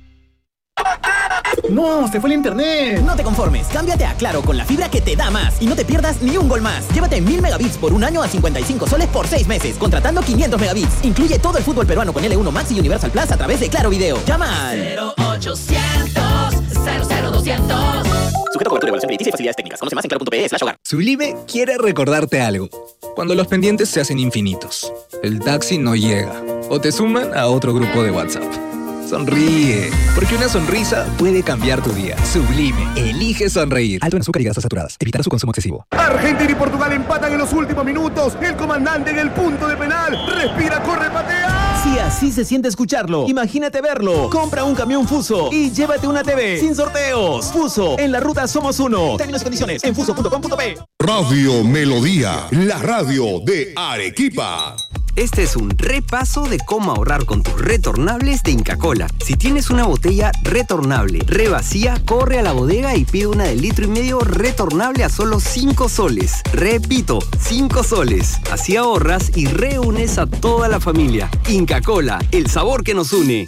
¡No! ¡Se fue el internet! No te conformes, cámbiate a Claro con la fibra que te da más y no te pierdas ni un gol más. Llévate mil megabits por un año a cincuenta y cinco soles por seis meses, contratando quinientos megabits. Incluye todo el fútbol peruano con L uno Max y Universal Plus a través de Claro Video. Llama al cero ochocientos cero cero doscientos. Sujeto a cobertura, evaluación crediticia y facilidades técnicas. Conoce más en claro punto pe slash hogar. Sublime quiere recordarte algo. Cuando los pendientes se hacen infinitos, el taxi no llega o te suman a otro grupo de WhatsApp. Sonríe, porque una sonrisa puede cambiar tu día. Sublime, elige sonreír. Alto en azúcar y grasas saturadas. Evitar su consumo excesivo. Argentina y Portugal empatan en los últimos minutos. El comandante en el punto de penal. Respira, corre, patea. Si así se siente escucharlo, imagínate verlo. Compra un camión Fuso y llévate una T V sin sorteos. Fuso, en la ruta somos uno. Términos y condiciones en fuso punto com punto pe. Radio Melodía, la radio de Arequipa. Este es un repaso de cómo ahorrar con tus retornables de Inca Kola. Si tienes una botella retornable, revacía, corre a la bodega y pide una de litro y medio retornable a solo cinco soles. Repito, cinco soles. Así ahorras y reúnes a toda la familia. Inca Kola, el sabor que nos une.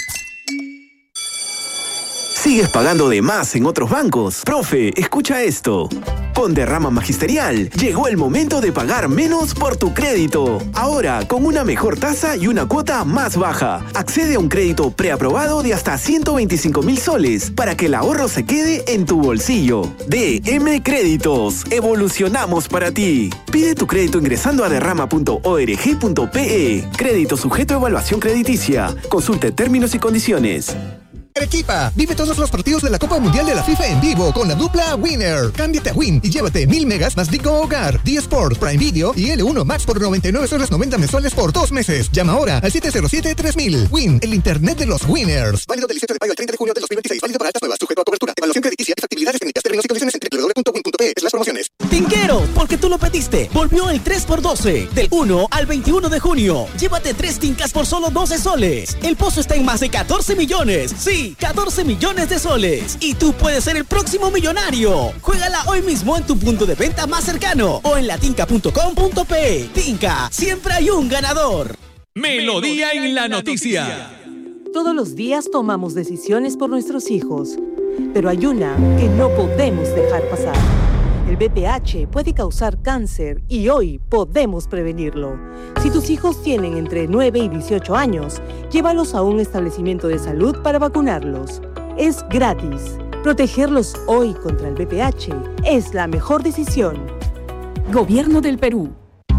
¿Sigues pagando de más en otros bancos? Profe, escucha esto. Con Derrama Magisterial, llegó el momento de pagar menos por tu crédito. Ahora, con una mejor tasa y una cuota más baja. Accede a un crédito preaprobado de hasta ciento veinticinco mil soles para que el ahorro se quede en tu bolsillo. D M Créditos. Evolucionamos para ti. Pide tu crédito ingresando a derrama punto org punto pe. Crédito sujeto a evaluación crediticia. Consulte términos y condiciones. Arequipa, vive todos los partidos de la Copa Mundial de la FIFA en vivo con la dupla Winner. Cámbiate a Win y llévate mil megas más Digo Hogar, D Sport, Prime Video y L uno Max por noventa y nueve soles noventa mensuales por dos meses. Llama ahora al siete cero siete tres mil. Win, el internet de los winners. Válido del diecisiete de mayo al treinta de junio de dos mil veintiséis. Válido para altas nuevas, sujeto a cobertura. Evaluación crediticia y factibilidades técnicas. Términos y condiciones en doble u doble u doble u punto win punto pe. Las promociones. Tinguero, porque tú lo pediste. Volvió el tres por doce. Del uno al veintiuno de junio. Llévate tres tincas por solo doce soles. El pozo está en más de catorce millones. Sí, catorce millones de soles. Y tú puedes ser el próximo millonario. Juégala hoy mismo en tu punto de venta más cercano o en latinca punto com punto pe. Tinca, siempre hay un ganador. Melodía en la noticia. Todos los días tomamos decisiones por nuestros hijos, pero hay una que no podemos dejar pasar. El B P H puede causar cáncer y hoy podemos prevenirlo. Si tus hijos tienen entre nueve y dieciocho años, llévalos a un establecimiento de salud para vacunarlos. Es gratis. Protegerlos hoy contra el B P H es la mejor decisión. Gobierno del Perú.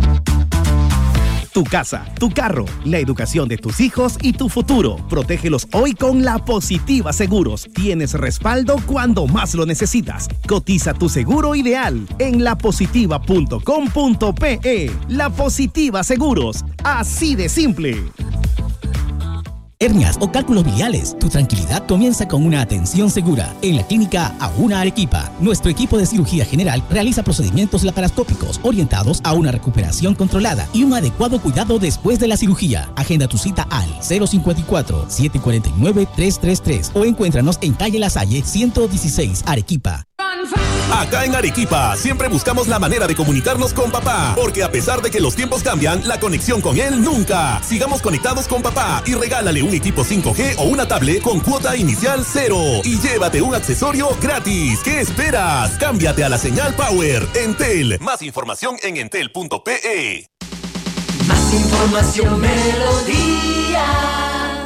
Tu casa, tu carro, la educación de tus hijos y tu futuro. Protégelos hoy con La Positiva Seguros. Tienes respaldo cuando más lo necesitas. Cotiza tu seguro ideal en la positiva punto com punto pe. La Positiva Seguros. Así de simple. Hernias o cálculos biliares, tu tranquilidad comienza con una atención segura. En la clínica Auna Arequipa, nuestro equipo de cirugía general realiza procedimientos laparoscópicos orientados a una recuperación controlada y un adecuado cuidado después de la cirugía. Agenda tu cita al cero cinco cuatro, siete cuatro nueve, tres tres tres o encuéntranos en calle La Salle ciento dieciséis, Arequipa. Acá en Arequipa siempre buscamos la manera de comunicarnos con papá, porque a pesar de que los tiempos cambian, la conexión con él nunca. Sigamos conectados con papá y regálale un equipo cinco G o una tablet con cuota inicial cero y llévate un accesorio gratis. ¿Qué esperas? Cámbiate a la señal Power. Entel. Más información en entel punto pe. Más información, Melodía.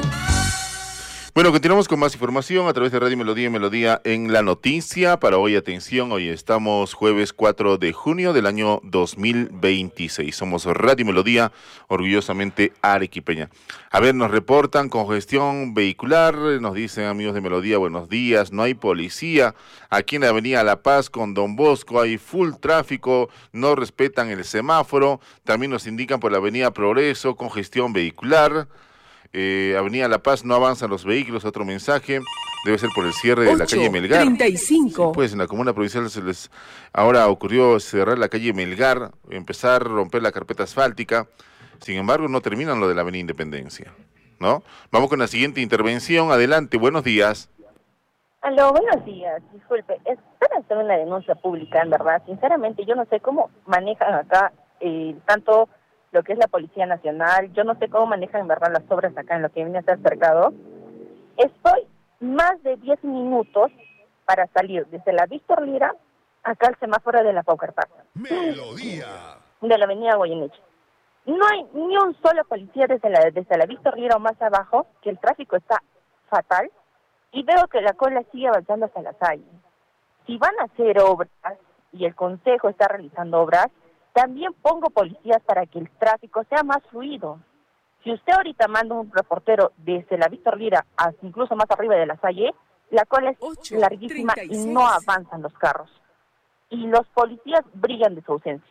Bueno, continuamos con más información a través de Radio Melodía y Melodía en la noticia. Para hoy, atención, hoy estamos jueves cuatro de junio del año dos mil veintiséis. Somos Radio Melodía, orgullosamente arequipeña. A ver, nos reportan congestión vehicular, nos dicen amigos de Melodía, buenos días, no hay policía. Aquí en la avenida La Paz con Don Bosco hay full tráfico, no respetan el semáforo. También nos indican por la avenida Progreso, congestión vehicular. Eh, Avenida La Paz, no avanzan los vehículos. Otro mensaje, debe ser por el cierre de la calle Melgar. treinta y cinco. Pues en la comuna provincial se les ahora ocurrió cerrar la calle Melgar, empezar a romper la carpeta asfáltica. Sin embargo, no terminan lo de la Avenida Independencia, ¿no? Vamos con la siguiente intervención. Adelante, buenos días. Aló, buenos días. Disculpe, es para hacer una denuncia pública, en verdad. Sinceramente, yo no sé cómo manejan acá eh, tanto lo que es la Policía Nacional. Yo no sé cómo manejan en verdad las obras acá en lo que viene a ser cercado. Estoy más de diez minutos para salir desde la Víctor Lira acá al semáforo de la Paucar Park. Melodía. De la avenida Goyeneche. No hay ni un solo policía desde la, desde la Víctor Lira o más abajo, que el tráfico está fatal, y veo que la cola sigue avanzando hasta la calle. Si van a hacer obras, y el Consejo está realizando obras, también pongo policías para que el tráfico sea más fluido. Si usted ahorita manda un reportero desde la Víctor Lira hasta incluso más arriba de la Salle, la cola es ocho, larguísima treinta y seis. Y no avanzan los carros. Y los policías brillan de su ausencia.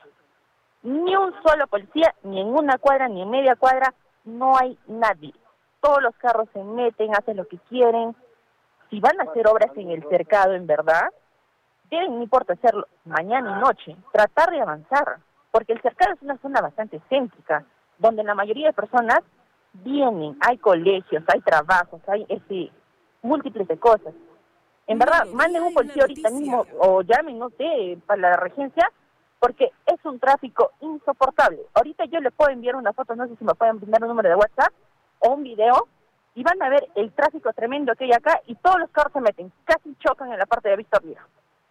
Ni un solo policía, ni en una cuadra, ni en media cuadra, no hay nadie. Todos los carros se meten, hacen lo que quieren. Si van a hacer obras en el cercado, en verdad, deben, no importa hacerlo mañana y noche, tratar de avanzar. Porque el cercado es una zona bastante céntrica, donde la mayoría de personas vienen, hay colegios, hay trabajos, hay ese, múltiples de cosas. En verdad, manden un policía ahorita mismo o llamen, no sé, para la regencia, porque es un tráfico insoportable. Ahorita yo le puedo enviar una foto, no sé si me pueden enviar un número de WhatsApp o un video, y van a ver el tráfico tremendo que hay acá, y todos los carros se meten, casi chocan en la parte de Víctor Lira.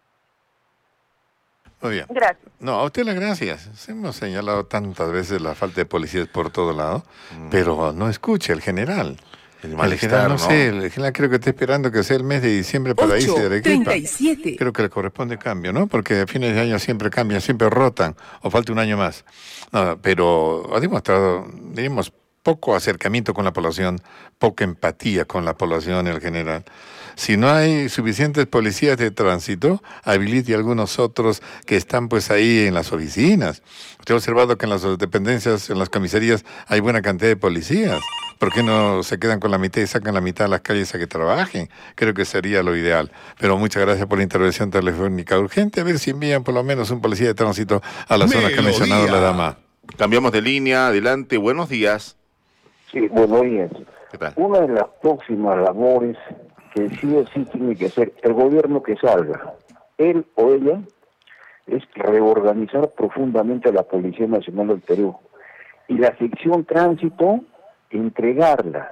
Muy bien. Gracias. No, a usted las gracias. Hemos señalado tantas veces la falta de policías por todo lado, mm. pero no escucha el general. El, el general, no, no sé, el general creo que está esperando que sea el mes de diciembre para irse de Arequipa. treinta y siete. Creo que le corresponde cambio, ¿no? Porque a fines de año siempre cambian, siempre rotan, o falta un año más. No, pero ha demostrado, digamos, poco acercamiento con la población, poca empatía con la población en general. Si no hay suficientes policías de tránsito, habilite algunos otros que están pues ahí en las oficinas. Usted ha observado que en las dependencias, en las comisarías, hay buena cantidad de policías. ¿Por qué no se quedan con la mitad y sacan la mitad a las calles a que trabajen? Creo que sería lo ideal. Pero muchas gracias por la intervención telefónica urgente. A ver si envían por lo menos un policía de tránsito a la zona que ha mencionado la dama. Cambiamos de línea. Adelante. Buenos días. Sí, buenos días. ¿Qué tal? Una de las próximas labores que sí o sí tiene que hacer el gobierno que salga, él o ella, es reorganizar profundamente a la Policía Nacional del Perú. Y la sección tránsito, entregarla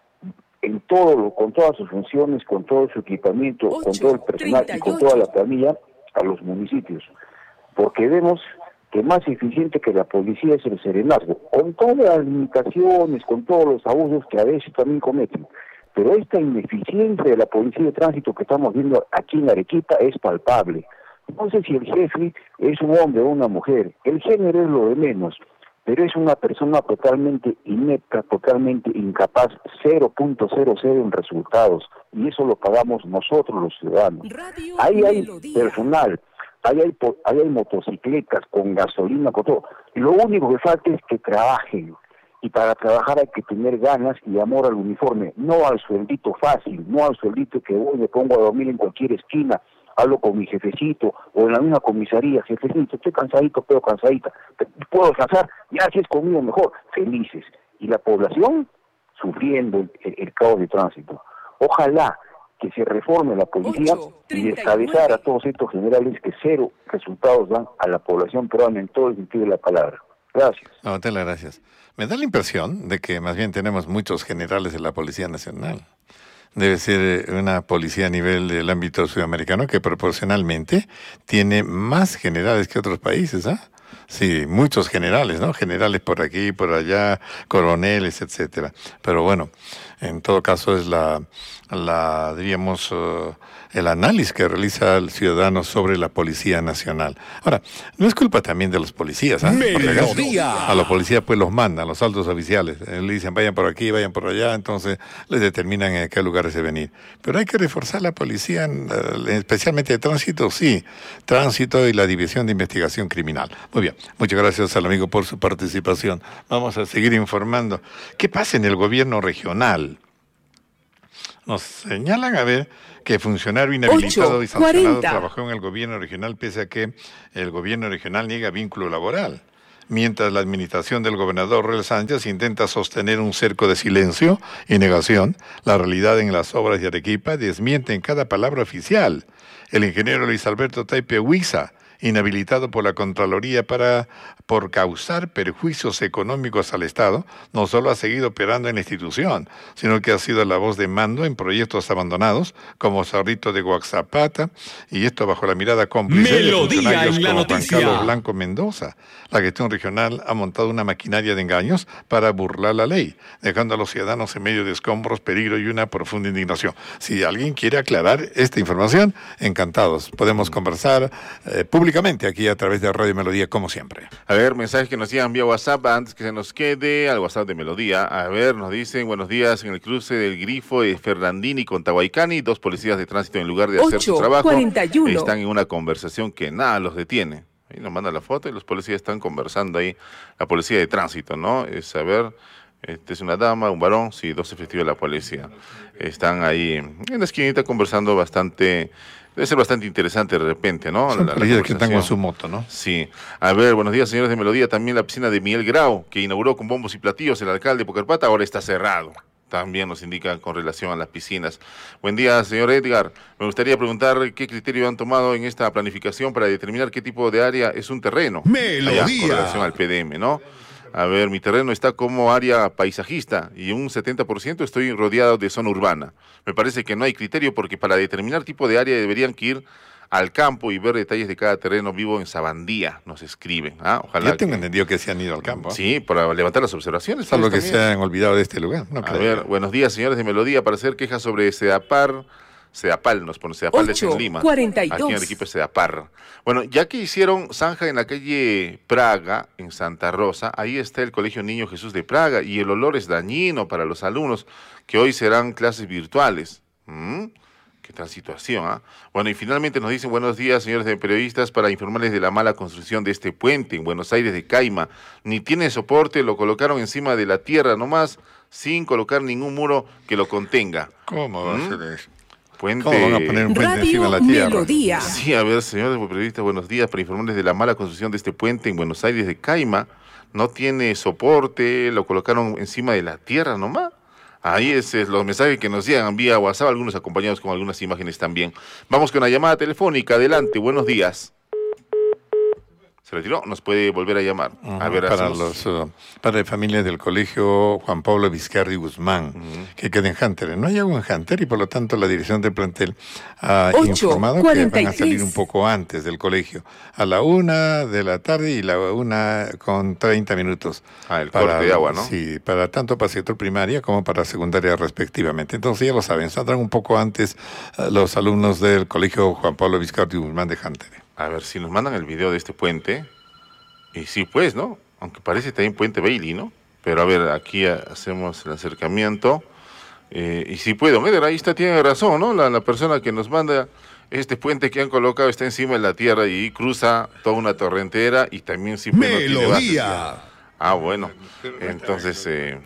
en todo, con todas sus funciones, con todo su equipamiento, ocho, con todo el personal treinta y ocho. Y con toda la planilla a los municipios. Porque vemos que más eficiente que la policía es el serenazgo, con todas las limitaciones, con todos los abusos que a veces también cometen. Pero esta ineficiencia de la policía de tránsito que estamos viendo aquí en Arequipa es palpable. No sé si el jefe es un hombre o una mujer, el género es lo de menos, pero es una persona totalmente inepta, totalmente incapaz, cero punto cero cero en resultados, y eso lo pagamos nosotros los ciudadanos. Radio ahí hay Melodía. Personal, ahí hay, ahí hay motocicletas con gasolina, con todo. Lo único que falta es que trabajen. Y para trabajar hay que tener ganas y amor al uniforme, no al sueldito fácil, no al sueldito que voy, me pongo a dormir en cualquier esquina, hablo con mi jefecito, o en la misma comisaría, jefecito, estoy cansadito, pero cansadita, puedo descansar, ya si es conmigo mejor, felices. Y la población sufriendo el, el, el caos de tránsito. Ojalá que se reforme la policía y descabezar a todos estos generales que cero resultados dan a la población peruana en todo el sentido de la palabra. Gracias. No, te las gracias. Me da la impresión de que más bien tenemos muchos generales de la Policía Nacional. Debe ser una policía a nivel del ámbito sudamericano que proporcionalmente tiene más generales que otros países, ¿ah? ¿eh? Sí, muchos generales, ¿no? Generales por aquí, por allá, coroneles, etcétera. Pero bueno, en todo caso es la, la diríamos, uh, el análisis que realiza el ciudadano sobre la Policía Nacional. Ahora, no es culpa también de los policías, ¿ah? ¿eh? Melodía. A los policías pues los mandan, los altos oficiales. Eh, le dicen vayan por aquí, vayan por allá, entonces les determinan en qué lugares de venir. Pero hay que reforzar la policía, eh, especialmente de tránsito, sí, tránsito y la División de Investigación Criminal. Muy bien, muchas gracias al amigo por su participación. Vamos a seguir informando. ¿Qué pasa en el gobierno regional? Nos señalan, a ver, que funcionario inhabilitado y sancionado trabajó en el gobierno regional pese a que el gobierno regional niega vínculo laboral. Mientras la administración del gobernador Roel Sánchez intenta sostener un cerco de silencio y negación, la realidad en las obras de Arequipa desmiente en cada palabra oficial. El ingeniero Luis Alberto Taipe Huiza, inhabilitado por la Contraloría para por causar perjuicios económicos al Estado, no solo ha seguido operando en la institución, sino que ha sido la voz de mando en proyectos abandonados, como Cerrito de Guaxapata, y esto bajo la mirada cómplice de funcionarios como Juan Carlos Blanco Mendoza. La gestión regional ha montado una maquinaria de engaños para burlar la ley, dejando a los ciudadanos en medio de escombros, peligro y una profunda indignación. Si alguien quiere aclarar esta información, encantados. Podemos conversar eh, públicamente aquí a través de Radio Melodía, como siempre. A ver, mensajes que nos llegan vía WhatsApp antes que se nos quede, al WhatsApp de Melodía. A ver, nos dicen, buenos días, en el cruce del Grifo de Fernandini con Tahuaycani, dos policías de tránsito en lugar de hacer su trabajo cuarenta y uno están en una conversación que nada los detiene. Ahí nos manda la foto y los policías están conversando ahí, la policía de tránsito, ¿no? Es a ver, este es una dama, un varón, sí, dos efectivos de la policía. Están ahí en la esquinita conversando bastante. Debe ser bastante interesante de repente, ¿no? Son la, policías que están con su moto, ¿no? Sí. A ver, buenos días, señores de Melodía. También la piscina de Miguel Grau, que inauguró con bombos y platillos el alcalde de Pucarpata, ahora está cerrado. También nos indican con relación a las piscinas. Buen día, señor Edgar. Me gustaría preguntar qué criterio han tomado en esta planificación para determinar qué tipo de área es un terreno. Melodía. Allá, con relación al P D M, ¿no? A ver, mi terreno está como área paisajista y un setenta por ciento estoy rodeado de zona urbana. Me parece que no hay criterio porque para determinar tipo de área deberían que ir al campo y ver detalles de cada terreno. Vivo en Sabandía, nos escriben. ¿Ah? Ojalá. Yo tengo que... entendido que se han ido al campo. ¿eh? Sí, para levantar las observaciones. Es lo que se han olvidado de este lugar. No A creo. ver, buenos días, señores de Melodía. Para hacer quejas sobre Sedapar, Sedapal, nos pone Sedapal de en Lima. cuarenta y dos. Aquí en el equipo es Sedapar. Bueno, ya que hicieron zanja en la calle Praga, en Santa Rosa, ahí está el Colegio Niño Jesús de Praga y el olor es dañino para los alumnos que hoy serán clases virtuales. ¿Mm? ¿Qué tal situación? ¿Ah? Bueno, y finalmente nos dicen buenos días, señores de periodistas, para informarles de la mala construcción de este puente en Buenos Aires de Caima. Ni tiene soporte, lo colocaron encima de la tierra nomás, sin colocar ningún muro que lo contenga. ¿Cómo va ¿Mm? a ser eso? Puente... ¿Cómo van a poner un puente Radio encima de la tierra? Melodía. Sí, a ver, señores periodistas, buenos días, para informarles de la mala construcción de este puente en Buenos Aires de Caima. No tiene soporte, lo colocaron encima de la tierra nomás. Ahí es, es los mensajes que nos llegan vía WhatsApp, algunos acompañados con algunas imágenes también. Vamos con la llamada telefónica, adelante, buenos días. ¿Se retiró? Nos puede volver a llamar. Uh-huh. A ver, para hacemos... los uh, padres de familia del colegio Juan Pablo Vizcarri Guzmán, uh-huh. que queda en Hunter. No hay agua en Hunter y por lo tanto la dirección del plantel ha informado que van a salir un poco antes del colegio, a la una de la tarde y la una con treinta minutos. Ah, el para, corte de agua, ¿no? Sí, para tanto para sector primaria como para secundaria respectivamente. Entonces ya lo saben, saldrán un poco antes uh, los alumnos del colegio Juan Pablo Vizcarri Guzmán de Hunter. A ver, si nos mandan el video de este puente, y sí, pues, ¿no? Aunque parece también Puente Bailey, ¿no? Pero a ver, aquí hacemos el acercamiento, eh, y sí puedo, Edgar, ahí está, tiene razón, ¿no? La, la persona que nos manda este puente que han colocado está encima de la tierra y cruza toda una torrentera, y también sí puede... Melodía. Ah, bueno, entonces... Eh,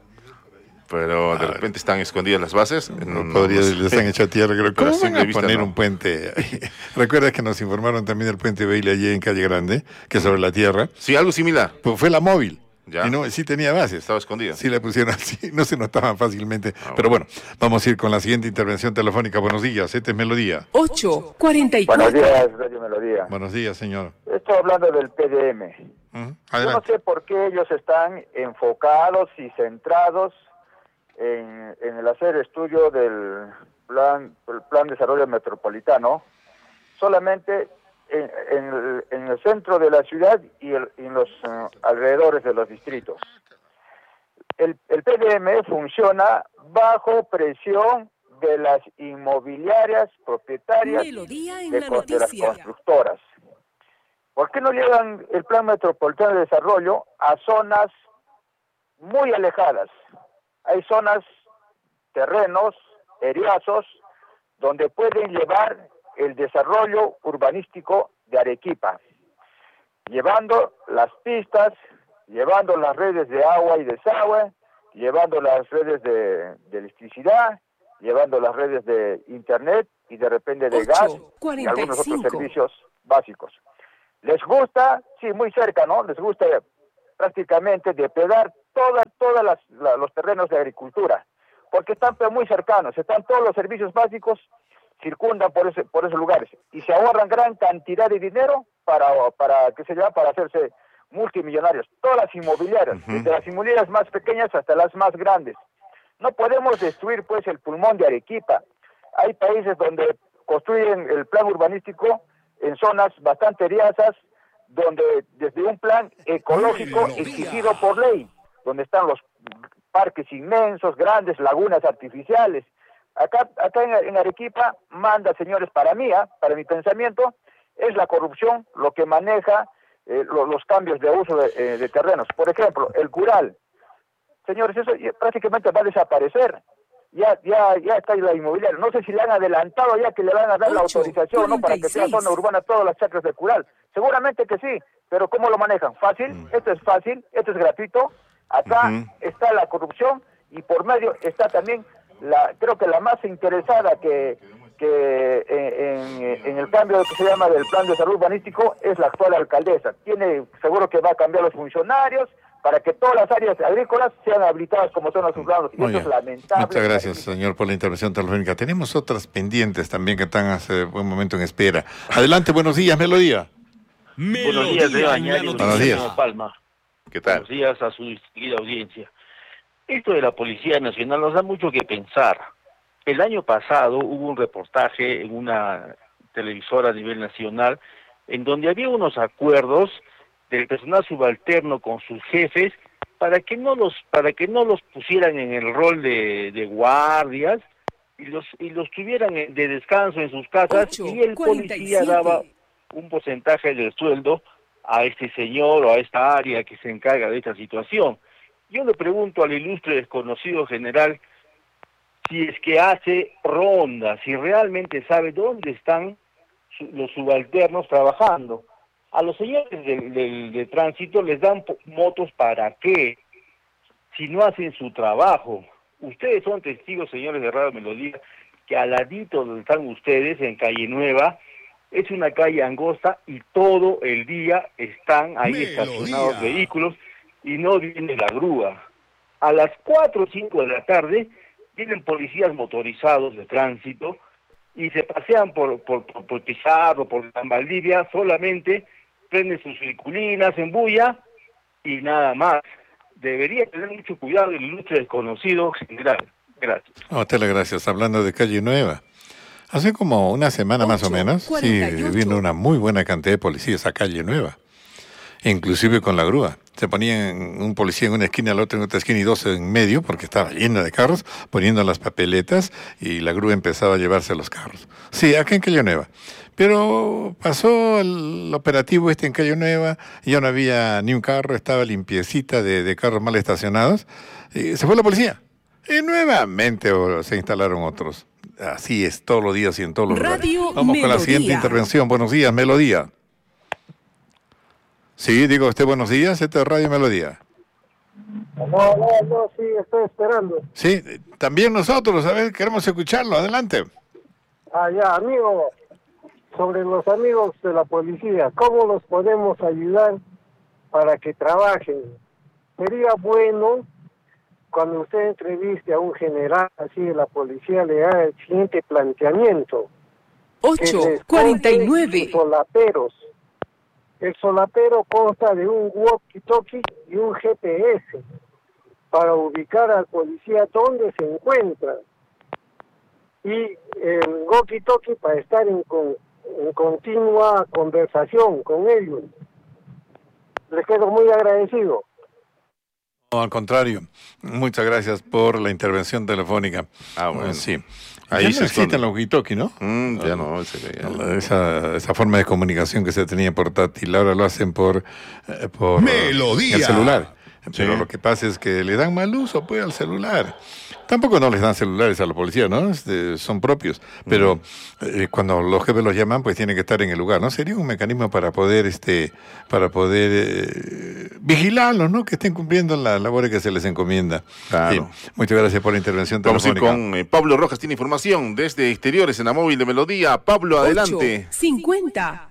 pero de repente están escondidas las bases. No, no podría, no les han hecho a tierra, creo que ¿Cómo van a vista, poner no? un puente. ¿Recuerdas que nos informaron también del puente Bailey allí en Calle Grande, que sobre la tierra? Sí, algo similar. Pues fue la móvil. Ya. Y no, sí tenía bases. Estaba escondida. Sí la pusieron así, no se notaban fácilmente. Ah, Pero bueno, vamos a ir con la siguiente intervención telefónica. Buenos días, este es Melodía. ocho cuarenta y cuatro. Buenos días, Radio Melodía. Buenos días, señor. Estoy hablando del P D M. Uh-huh. Yo no sé por qué ellos están enfocados y centrados en, en el hacer estudio del plan, el plan de desarrollo metropolitano, solamente en, en, el, en el centro de la ciudad y, el, y en los uh, alrededores de los distritos. El, el P D M funciona bajo presión de las inmobiliarias propietarias de, de las constructoras. ¿Por qué no llevan el plan metropolitano de desarrollo a zonas muy alejadas? Hay zonas, terrenos, eriazos, donde pueden llevar el desarrollo urbanístico de Arequipa, llevando las pistas, llevando las redes de agua y desagüe, llevando las redes de, de electricidad, llevando las redes de internet y de repente de gas y algunos otros servicios básicos. Les gusta, sí, muy cerca, ¿no? Les gusta prácticamente depredar toda, todas las, la, los terrenos de agricultura, porque están muy cercanos, están todos los servicios básicos, circundan por ese, por esos lugares, y se ahorran gran cantidad de dinero para, para ¿qué se llama? Para hacerse multimillonarios. Todas las inmobiliarias, uh-huh. desde las inmobiliarias más pequeñas hasta las más grandes. No podemos destruir, pues, el pulmón de Arequipa. Hay países donde construyen el plan urbanístico en zonas bastante eriazas, donde desde un plan ecológico exigido por ley, donde están los parques inmensos, grandes lagunas artificiales. Acá, acá en, en Arequipa manda, señores, para mí, ¿eh? para mi pensamiento, es la corrupción lo que maneja eh, lo, los cambios de uso de, eh, de terrenos. Por ejemplo, el Cural. Señores, eso prácticamente va a desaparecer. Ya, ya, ya está la inmobiliaria. No sé si le han adelantado ya que le van a dar la autorización, ¿no? Para que sea zona urbana todas las chacras del Cural. Seguramente que sí, pero ¿cómo lo manejan? ¿Fácil? Mm. Esto es fácil, esto es gratuito. Acá uh-huh. está la corrupción y por medio está también, la creo que la más interesada que, que en, en, en el cambio que se llama del plan de desarrollo urbanístico es la actual alcaldesa. Tiene, seguro que va a cambiar los funcionarios para que todas las áreas agrícolas sean habilitadas como zonas urbanas. Y eso es lamentable. Muchas gracias, señor, por la intervención telefónica. Tenemos otras pendientes también que están hace buen momento en espera. Adelante, buenos días, Melodía. Melodía buenos días, de Bañari, buenos días. Palma. ¿Qué tal? Buenos días a su distinguida audiencia. Esto de la Policía Nacional nos da mucho que pensar. El año pasado hubo un reportaje en una televisora a nivel nacional en donde había unos acuerdos del personal subalterno con sus jefes para que no los para que no los pusieran en el rol de, de guardias y los y los tuvieran de descanso en sus casas ocho, y el policía daba un porcentaje del sueldo a este señor o a esta área que se encarga de esta situación. Yo le pregunto al ilustre desconocido general si es que hace ronda, si realmente sabe dónde están su, los subalternos trabajando. A los señores de, de, de tránsito les dan motos ¿para qué? Si no hacen su trabajo. Ustedes son testigos, señores de Radio Melodía, que al ladito donde están ustedes, en Calle Nueva, es una calle angosta y todo el día están ahí Melodía. Estacionados vehículos y no viene la grúa. A las cuatro o cinco de la tarde vienen policías motorizados de tránsito y se pasean por, por, por, por Pizarro, por San Valdivia, solamente prenden sus circulinas en bulla y nada más. Debería tener mucho cuidado el ilustre desconocido general. Gracias. Oh, te las gracias. Hablando de Calle Nueva, hace como una semana ocho, más o menos, sí, vino una muy buena cantidad de policías a Calle Nueva, inclusive con la grúa. Se ponían un policía en una esquina, la otra en otra esquina y dos en medio, porque estaba llena de carros, poniendo las papeletas y la grúa empezaba a llevarse los carros. Sí, acá en Calle Nueva. Pero pasó el operativo este en Calle Nueva, y ya no había ni un carro, estaba limpiecita de, de carros mal estacionados, y se fue la policía. Y nuevamente oh, se instalaron otros. Así es, todos los días y en todos los Radio lugares. Vamos Melodía. Con la siguiente intervención. Buenos días, Melodía. Sí, digo usted buenos días, esta es Radio Melodía. No, no, no, sí, estoy esperando. Sí, también nosotros, a ver, queremos escucharlo, adelante. Ah, ya, amigo, sobre los amigos de la policía, ¿cómo los podemos ayudar para que trabajen? sería bueno cuando usted entreviste a un general así de la policía le haga el siguiente planteamiento. ocho cuarenta y nueve. Solaperos. El solapero consta de un walkie-talkie y un G P S para ubicar al policía donde se encuentra. Y el walkie-talkie para estar en, con, en continua conversación con ellos. Les quedo muy agradecido. No, al contrario, muchas gracias por la intervención telefónica. Ah, bueno. Sí. Ahí ya se no existe esconde. el walkie-talkie, ¿no? Mm, ya no, ese ya. Esa, esa forma de comunicación que se tenía portátil, ahora lo hacen por, eh, por Melodía. el celular. Sí. Pero lo que pasa es que le dan mal uso pues al celular. Tampoco no les dan celulares a la policía, ¿no? Este, son propios. Pero eh, cuando los jefes los llaman, pues tienen que estar en el lugar, ¿no? Sería un mecanismo para poder, este, para poder eh, vigilarlos, ¿no? Que estén cumpliendo la labor que se les encomienda. Claro. Sí. Muchas gracias por la intervención Vamos a ir telefónica. con eh, Pablo Rojas, tiene información desde exteriores en la móvil de Melodía. Pablo, adelante. cincuenta.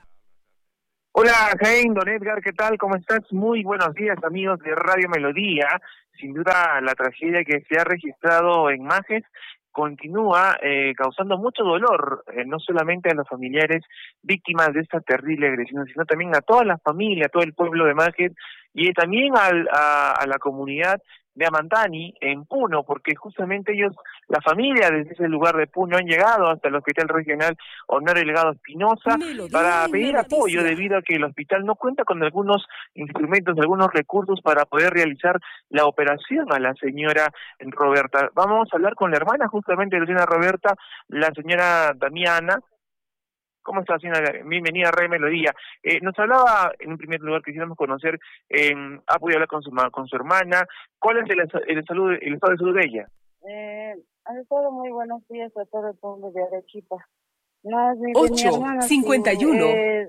Hola, Jaén, don Edgar, ¿qué tal? ¿Cómo estás? Muy buenos días, amigos de Radio Melodía. Sin duda, la tragedia que se ha registrado en Majes continúa eh, causando mucho dolor, eh, no solamente a los familiares víctimas de esta terrible agresión, sino también a toda la familia, a todo el pueblo de Majes y también al, a, a la comunidad de Amantani en Puno, porque justamente ellos, la familia desde ese lugar de Puno han llegado hasta el Hospital Regional Honorio Delgado Espinosa para pedir apoyo debido a que el hospital no cuenta con algunos instrumentos, algunos recursos para poder realizar la operación a la señora Roberta. Vamos a hablar con la hermana justamente de la señora Roberta, la señora Damiana. ¿Cómo está, señora? Bienvenida a Radio Melodía. Eh, nos hablaba, en un primer lugar, quisiéramos conocer, eh, ha podido hablar con su con su hermana. ¿Cuál es el, el, salud, el estado de salud de ella? Eh, ha estado muy buenos días a todo el pueblo de Arequipa. No, mi, ocho, mi hermana, cincuenta y uno. Eh,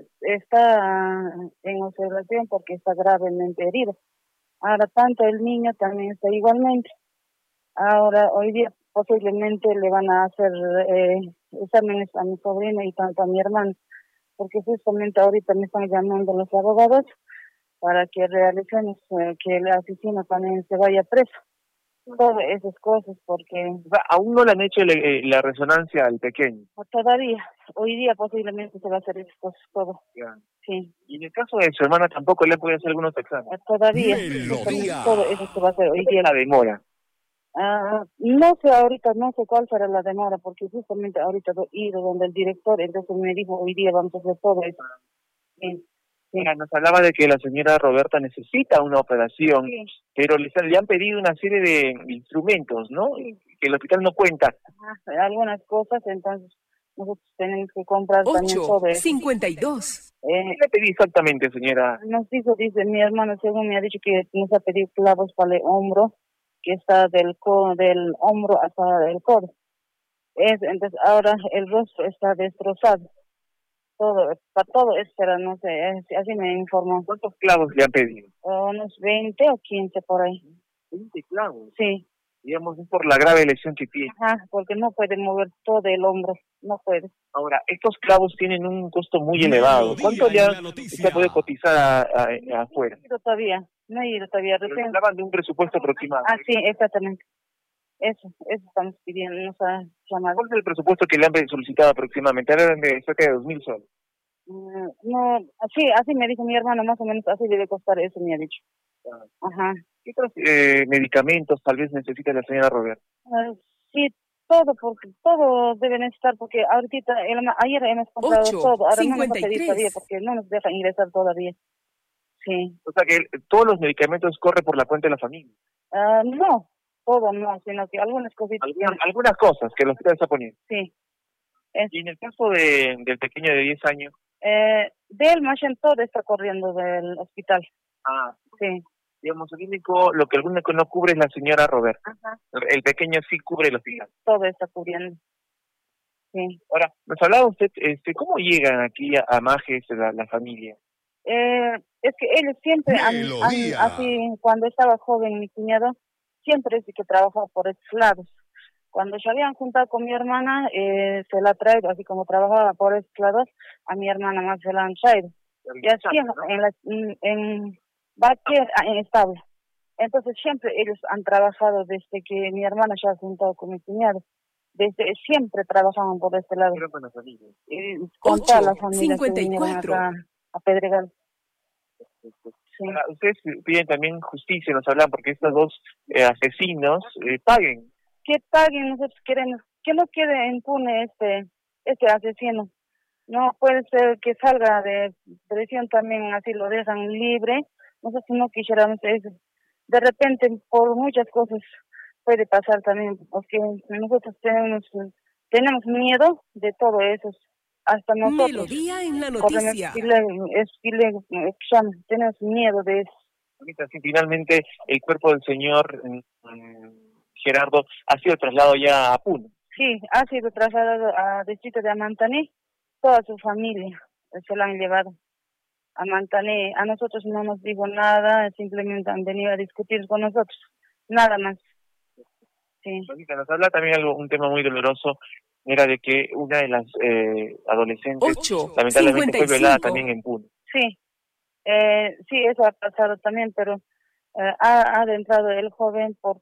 está en observación porque está gravemente herido. Ahora, tanto el niño también está igualmente. Ahora, hoy día posiblemente le van a hacer eh, exámenes a mi sobrino y tanto a mi hermano, porque justamente ahorita me están llamando los abogados para que realicemos eh, que el asesino también se vaya preso. Todas esas cosas, porque... O sea, aún no le han hecho le, la resonancia al pequeño. Todavía, hoy día posiblemente se va a hacer esas cosas, todo. Ya. Sí. Y en el caso de su hermana tampoco le han podido hacer algunos exámenes. Todavía, todo eso se va a hacer hoy día. La demora. Uh, no sé ahorita, no sé cuál será la demora, porque justamente ahorita he ido donde el director, entonces me dijo, hoy día vamos a hacer todo eso. Sí. Sí. Nos hablaba de que la señora Roberta necesita una operación, sí, pero le, le han pedido una serie de instrumentos, ¿no? Sí. Que el hospital no cuenta. Ah, algunas cosas, entonces nosotros tenemos que comprar ocho, también todo eso. cincuenta y dos. Eh, ¿Qué le pedí exactamente, señora? Nos dijo, dice mi hermano, según me ha dicho que nos ha pedido clavos para el hombro, que está del codo, del hombro hasta el codo. Es, entonces ahora el rostro está destrozado. Todo, para todo eso, pero no sé, es, así me informó. ¿Cuántos clavos le han pedido? Uh, unos veinte o quince por ahí. ¿veinte clavos? Sí. Digamos, es por la grave lesión que tiene. Ajá, porque no puede mover todo el hombro, no puede. Ahora, estos clavos tienen un costo muy elevado. ¿Cuánto ya se puede cotizar a, a, a afuera? No he ido todavía, no he ido todavía. Recién hablaban de un presupuesto aproximado. Ah, sí, exactamente. Eso, eso estamos pidiendo, nos ha llamado. ¿Cuál es el presupuesto que le han solicitado aproximadamente? Hablan de cerca de dos mil soles. Mm, no, sí, así me dijo mi hermano, más o menos así debe costar, eso me ha dicho. Ah. Ajá. ¿Qué otros eh, medicamentos tal vez necesita la señora Roberta? Uh, sí, todo, porque todo debe necesitar, porque ahorita, el, ayer hemos comprado ocho, todo, ahora cincuenta y no nos ha pedido tres. todavía, porque no nos dejan ingresar todavía. Sí. O sea que el, todos los medicamentos corren por la cuenta de la familia. Uh, no, todo no, sino que algunas cositas. Algunas, algunas cosas que el hospital está poniendo. Sí. Es. Y en el caso de, del pequeño de diez años. Eh, de él, más bien todo está corriendo del hospital. Ah. Sí. Digamos, el único, lo que el único no cubre es la señora Roberta. Ajá. El pequeño sí cubre el hospital. Todo está cubriendo. Sí. Ahora, nos hablaba usted, este, ¿cómo llegan aquí a, a Majes la, la familia? Eh, es que ellos siempre, han, han, así, cuando estaba joven mi cuñado, siempre sí que trabajaba por estos lados. Cuando se habían juntado con mi hermana, eh, se la ha traído, así como trabajaba por estos lados, a mi hermana más se la han traído. Y así, ¿no? en la, en Bacher, en estable. Entonces siempre ellos han trabajado desde que mi hermana se ha juntado con mi cuñado. Desde siempre trabajaban por este lado. Pero con las familias. Y con todas las familias que cincuenta y vinieron cuatro. acá a Pedregal. Ahora, ustedes piden también justicia, nos hablan, porque estos dos eh, asesinos eh, paguen. Que paguen, nosotros queremos, que no quede impune este, este asesino. No puede ser que salga de prisión también, así lo dejan libre. Nosotros no quisiéramos eso. De repente, por muchas cosas puede pasar también, porque nosotros tenemos, tenemos miedo de todo eso. Hasta nosotros. Melodía en la corremos noticia. pile- es pile- examen, tenemos miedo de eso. Ahorita, sí, finalmente el cuerpo del señor mm, Gerardo ha sido trasladado ya a Puno. Sí, ha sido trasladado a distrito de Amantané, toda su familia se lo han llevado a Amantané. A nosotros no nos dijo nada, simplemente han venido a discutir con nosotros, nada más. Sí. Ahorita nos habla también algo, un tema muy doloroso, era de que una de las eh, adolescentes Ocho, lamentablemente cincuenta y fue violada cinco. también en Puno. Sí, eh, sí, eso ha pasado también, pero eh, ha, ha adentrado el joven por